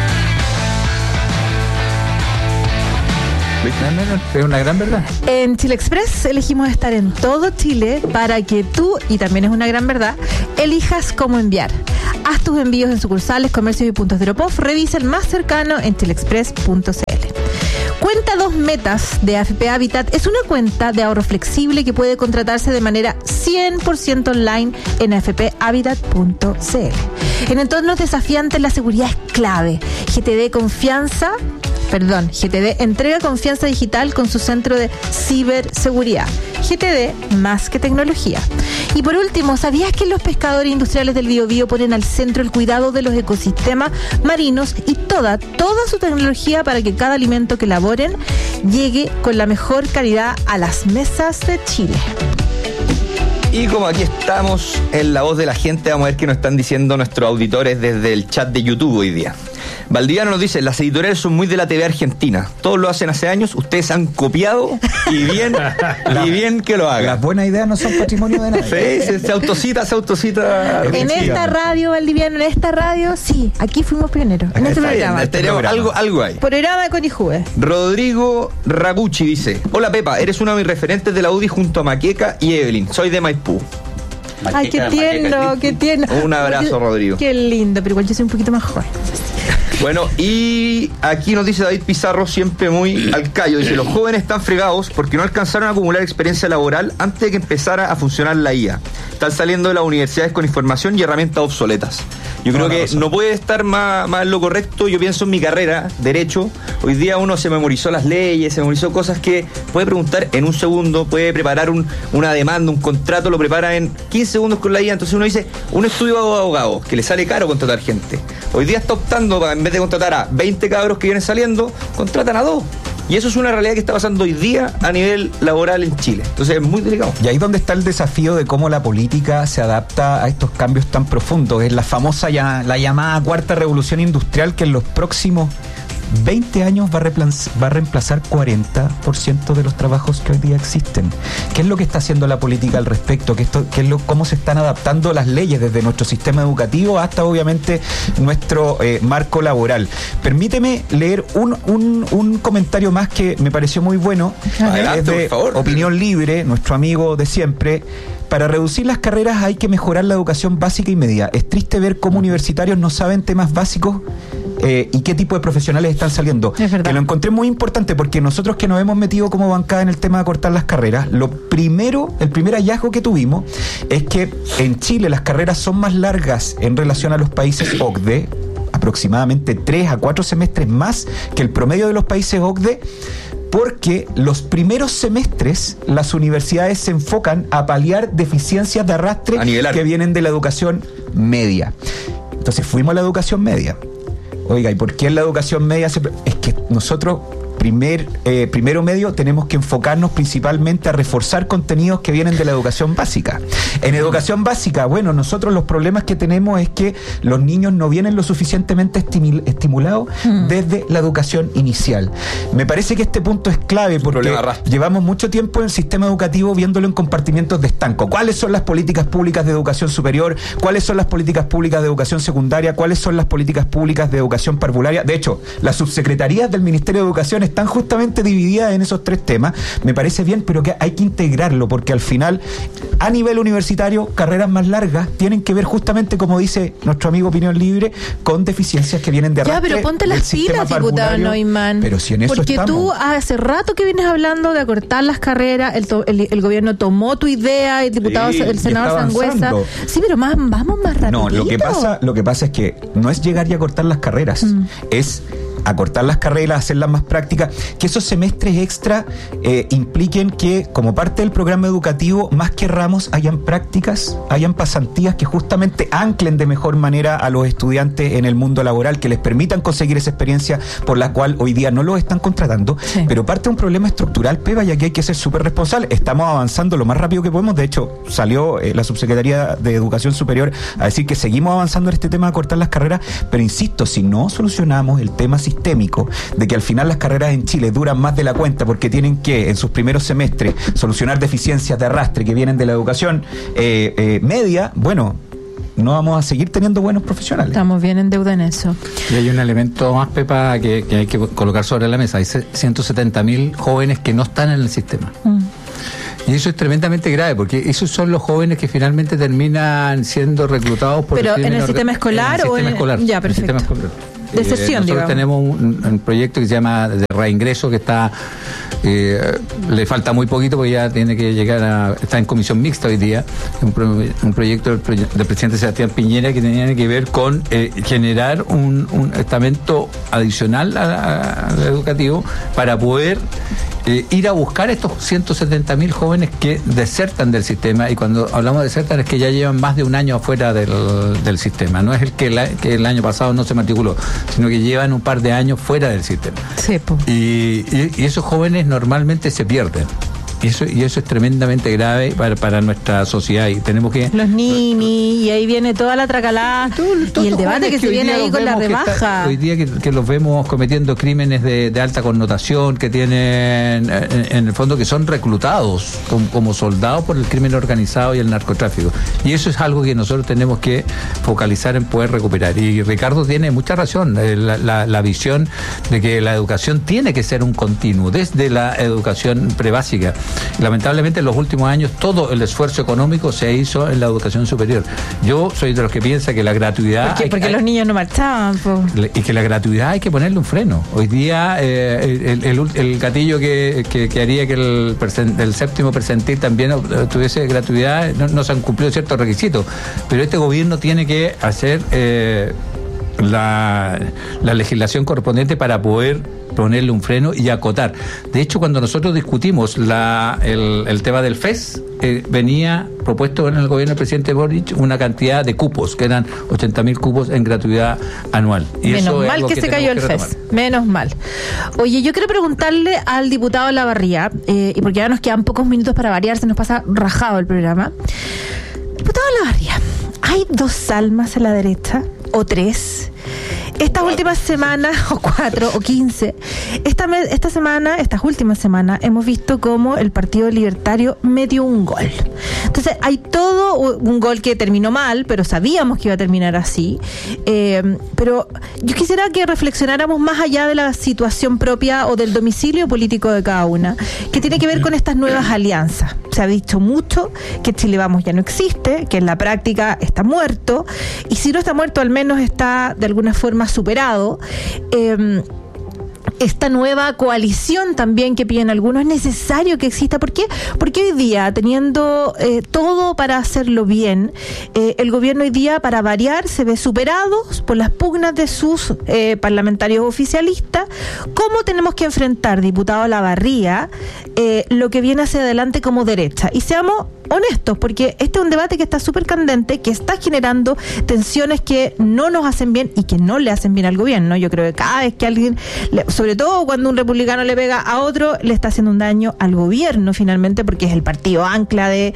Es una gran verdad. En Chile Express elegimos estar en todo Chile para que tú, y también es una gran verdad, elijas cómo enviar. Haz tus envíos en sucursales, comercios y puntos de Aeropof. Revisa el más cercano en chileexpress.cl. Cuenta 2 Metas de AFP Habitat es una cuenta de ahorro flexible que puede contratarse de manera 100% online en afphabitat.cl. En entornos desafiantes la seguridad es clave. GTD entrega confianza digital con su centro de ciberseguridad. GTD, más que tecnología. Y por último, ¿sabías que los pescadores industriales del Biobío ponen al centro el cuidado de los ecosistemas marinos y toda su tecnología para que cada alimento que elaboren llegue con la mejor calidad a las mesas de Chile? Y como aquí estamos en La Voz de la Gente, vamos a ver qué nos están diciendo nuestros auditores desde el chat de YouTube hoy día. Valdiviano nos dice: las editoriales son muy de la TV argentina. Todos lo hacen hace años, ustedes han copiado y bien que lo hagan. Las buenas ideas no son patrimonio de nadie. Sí, se autocita. En esta radio, Valdiviano, sí, aquí fuimos pioneros. En este programa. Algo hay. Programa de Conijue. Rodrigo Raguchi dice: hola Pepa, eres uno de mis referentes de la UDI junto a Maqueca y Evelyn. Soy de Maipú. Ay, qué tierno. Un abrazo, Rodrigo. Qué lindo, pero igual yo soy un poquito más joven. Bueno, y aquí nos dice David Pizarro, siempre muy al callo, dice: los jóvenes están fregados porque no alcanzaron a acumular experiencia laboral antes de que empezara a funcionar la IA. Están saliendo de las universidades con información y herramientas obsoletas. Yo creo que no puede estar más en lo correcto. Yo pienso en mi carrera, Derecho. Hoy día uno se memorizó las leyes, se memorizó cosas que puede preguntar en un segundo, puede preparar una demanda, un contrato, lo prepara en 15 segundos con la IA. Entonces uno dice, un estudio de abogado, que le sale caro contratar gente. Hoy día está optando, en vez de contratar a 20 cabros que vienen saliendo, contratan a 2. Y eso es una realidad que está pasando hoy día a nivel laboral en Chile. Entonces es muy delicado. Y ahí donde está el desafío de cómo la política se adapta a estos cambios tan profundos. Es la famosa, la llamada cuarta revolución industrial, que en los próximos 20 años va a reemplazar 40% de los trabajos que hoy día existen. ¿Qué es lo que está haciendo la política al respecto? ¿Cómo se están adaptando las leyes desde nuestro sistema educativo hasta obviamente nuestro marco laboral? Permíteme leer un comentario más que me pareció muy bueno. Adelante, es de por favor. Opinión Libre, nuestro amigo de siempre. Para reducir las carreras hay que mejorar la educación básica y media. Es triste ver cómo universitarios no saben temas básicos y qué tipo de profesionales están saliendo. Es verdad. Que lo encontré muy importante porque nosotros que nos hemos metido como bancada en el tema de cortar las carreras, el primer hallazgo que tuvimos es que en Chile las carreras son más largas en relación a los países OCDE, aproximadamente 3 a 4 semestres más que el promedio de los países OCDE, porque los primeros semestres las universidades se enfocan a paliar deficiencias de arrastre que vienen de la educación media. Entonces fuimos a la educación media. Oiga, ¿y por qué en la educación media es que nosotros primero medio tenemos que enfocarnos principalmente a reforzar contenidos que vienen de la educación básica. En educación básica, bueno, nosotros los problemas que tenemos es que los niños no vienen lo suficientemente estimulados desde la educación inicial. Me parece que este punto es clave porque llevamos mucho tiempo en el sistema educativo viéndolo en compartimientos de estanco. ¿Cuáles son las políticas públicas de educación superior? ¿Cuáles son las políticas públicas de educación secundaria? ¿Cuáles son las políticas públicas de educación parvularia? De hecho, las subsecretarías del Ministerio de Educación están justamente divididas en esos tres temas. Me parece bien, pero que hay que integrarlo, porque al final, a nivel universitario, carreras más largas tienen que ver justamente, como dice nuestro amigo Opinión Libre, con deficiencias que vienen de arrastre. Ya, pero ponte las pilas, diputado Neumann. Pero si en eso porque estamos. Tú hace rato que vienes hablando de acortar las carreras, el gobierno tomó tu idea, el diputado, el senador Sangüesa. Sí, pero vamos más rápido. No, lo que pasa es que no es llegar y acortar las carreras, es acortar las carreras, hacerlas más prácticas, que esos semestres extra impliquen que, como parte del programa educativo, más que ramos, hayan prácticas, hayan pasantías que justamente anclen de mejor manera a los estudiantes en el mundo laboral, que les permitan conseguir esa experiencia por la cual hoy día no los están contratando. Sí. Pero parte de un problema estructural, Pepa, y aquí hay que ser súper responsable. Estamos avanzando lo más rápido que podemos. De hecho, salió la Subsecretaría de Educación Superior a decir que seguimos avanzando en este tema de acortar las carreras, pero insisto, si no solucionamos el tema sistémico de que al final las carreras en Chile duran más de la cuenta porque tienen que, en sus primeros semestres, solucionar deficiencias de arrastre que vienen de la educación media, bueno, no vamos a seguir teniendo buenos profesionales. Estamos bien en deuda en eso. Y hay un elemento más, Pepa, que hay que colocar sobre la mesa. Hay 170.000 jóvenes que no están en el sistema. Y eso es tremendamente grave, porque esos son los jóvenes que finalmente terminan siendo reclutados por... ¿Pero en el sistema escolar o en el escolar? Ya, perfecto. En el sistema escolar. De sesión, nosotros tenemos un proyecto que se llama de reingreso, que está le falta muy poquito porque ya tiene que llegar está en comisión mixta hoy día, un proyecto del presidente Sebastián Piñera que tenía que ver con generar un estamento adicional al educativo para poder ir a buscar estos 170.000 jóvenes que desertan del sistema, y cuando hablamos de desertan es que ya llevan más de un año afuera del sistema, no es que el año pasado no se matriculó, sino que llevan un par de años fuera del sistema. Sí, y esos jóvenes normalmente se pierden. Y eso es tremendamente grave para nuestra sociedad, y tenemos que... Los ninis, y ahí viene toda la tracalada y el debate que se viene ahí con la rebaja. Hoy día que los vemos cometiendo crímenes de alta connotación, que tienen, en el fondo, que son reclutados como soldados por el crimen organizado y el narcotráfico. Y eso es algo que nosotros tenemos que focalizar en poder recuperar. Y Ricardo tiene mucha razón, la visión de que la educación tiene que ser un continuo, desde la educación prebásica. Lamentablemente en los últimos años todo el esfuerzo económico se hizo en la educación superior. Yo soy de los que piensa que la gratuidad... Porque los niños no marchaban. Y que la gratuidad hay que ponerle un freno. Hoy día el gatillo que haría que el séptimo percentil también tuviese gratuidad, no se han cumplido ciertos requisitos. Pero este gobierno tiene que hacer la legislación correspondiente para poder ponerle un freno y acotar. De hecho, cuando nosotros discutimos el tema del FES, venía propuesto en el gobierno del presidente Boric una cantidad de cupos, que eran 80.000 cupos en gratuidad anual. Y menos eso mal que se cayó el FES. Menos mal. Oye, yo quiero preguntarle al diputado Lavarría, y porque ya nos quedan pocos minutos para variar, se nos pasa rajado el programa. Diputado Lavarría, ¿hay 2 almas a la derecha? ¿O 3? Estas últimas semanas, o 4 o 15, estas últimas semanas, hemos visto cómo el Partido Libertario metió un gol. Entonces, hay todo un gol que terminó mal, pero sabíamos que iba a terminar así. Pero yo quisiera que reflexionáramos más allá de la situación propia o del domicilio político de cada una, que tiene que ver con estas nuevas alianzas. Se ha dicho mucho que Chile Vamos ya no existe, que en la práctica está muerto, y si no está muerto, al menos está de alguna forma superado. Esta nueva coalición también que piden algunos es necesario que exista. ¿Por qué? Porque hoy día, teniendo todo para hacerlo bien, el gobierno hoy día, para variar, se ve superado por las pugnas de sus parlamentarios oficialistas. ¿Cómo tenemos que enfrentar, diputado Lavarría, lo que viene hacia adelante como derecha. Y seamos honestos, porque este es un debate que está súper candente, que está generando tensiones que no nos hacen bien y que no le hacen bien al gobierno. Yo creo que cada vez que alguien, sobre todo cuando un republicano le pega a otro, le está haciendo un daño al gobierno finalmente, porque es el partido ancla de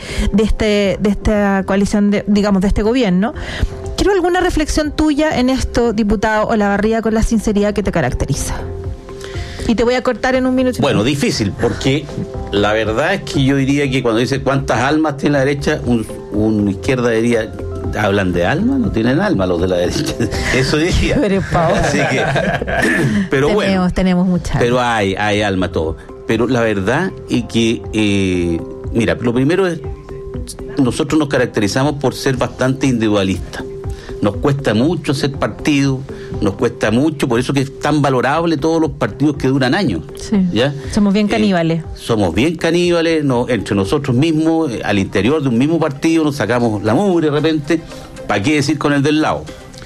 esta coalición, de este gobierno. Quiero alguna reflexión tuya en esto, diputado Olavarría, con la sinceridad que te caracteriza. Y te voy a cortar en un minuto. Bueno, difícil, porque la verdad es que yo diría que cuando dice cuántas almas tiene la derecha, un izquierda diría, ¿hablan de alma? No tienen alma los de la derecha. Eso diría. Así que, pero bueno. Tenemos mucha alma. Pero hay alma todo. Pero la verdad es que, mira, lo primero es, nosotros nos caracterizamos por ser bastante individualistas. Nos cuesta mucho ser partido, nos cuesta mucho, por eso que es tan valorable todos los partidos que duran años. Sí. ¿Ya? Somos bien caníbales. Somos bien caníbales, entre nosotros mismos, al interior de un mismo partido nos sacamos la mugre de repente, ¿para qué decir con el del lado?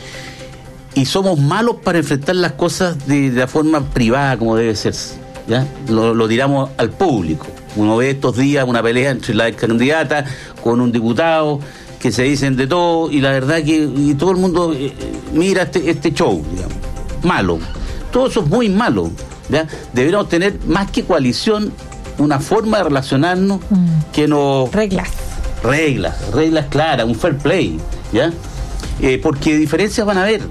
Y somos malos para enfrentar las cosas de la forma privada como debe ser, ¿ya? Lo tiramos al público. Uno ve estos días una pelea entre la candidata con un diputado, que se dicen de todo, y la verdad que todo el mundo mira este show, digamos, malo. Todo eso es muy malo, ¿ya? Deberíamos tener más que coalición una forma de relacionarnos que nos... Reglas claras, un fair play, ¿ya? Porque diferencias van a haber.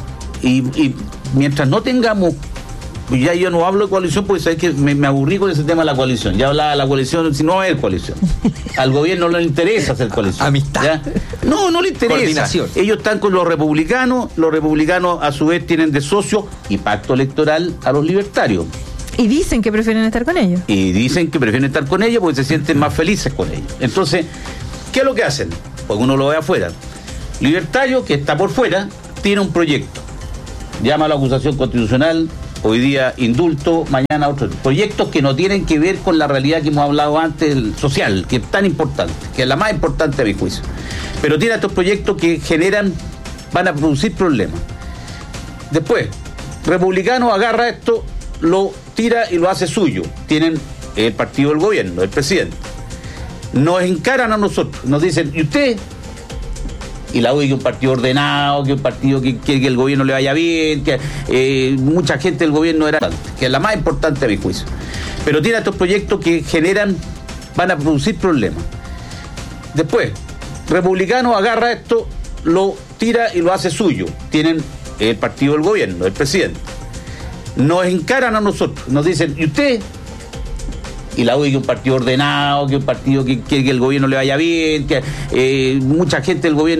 Y mientras no tengamos... Ya yo no hablo de coalición porque sabes que me aburrí con ese tema de la coalición. Ya hablaba de la coalición, si no va a haber coalición. Al gobierno no le interesa hacer coalición. Amistad. ¿Ya? No le interesa. Coordinación. Ellos están con los republicanos a su vez tienen de socio y pacto electoral a los libertarios. Y dicen que prefieren estar con ellos. Porque se sienten más felices con ellos. Entonces, ¿qué es lo que hacen? Pues uno lo ve afuera. Libertario, que está por fuera, tiene un proyecto. Llama a la acusación constitucional, hoy día indulto, mañana otro. Proyectos que no tienen que ver con la realidad que hemos hablado antes, el social, que es tan importante, que es la más importante a mi juicio. Pero tiene estos proyectos que van a producir problemas. Después, republicano agarra esto, lo tira y lo hace suyo. Tienen el partido del gobierno, el presidente. Nos encaran a nosotros, nos dicen, ¿y usted? Y la UDI, que es un partido ordenado, que es un partido que quiere que el gobierno le vaya bien, que mucha gente del gobierno era, que es la más importante a mi juicio. Pero tiene estos proyectos que van a producir problemas. Después, republicano agarra esto, lo tira y lo hace suyo. Tienen el partido del gobierno, el presidente. Nos encaran a nosotros, nos dicen, ¿y usted? Y la UDI, que es un partido ordenado, que es un partido que quiere que el gobierno le vaya bien, que mucha gente del gobierno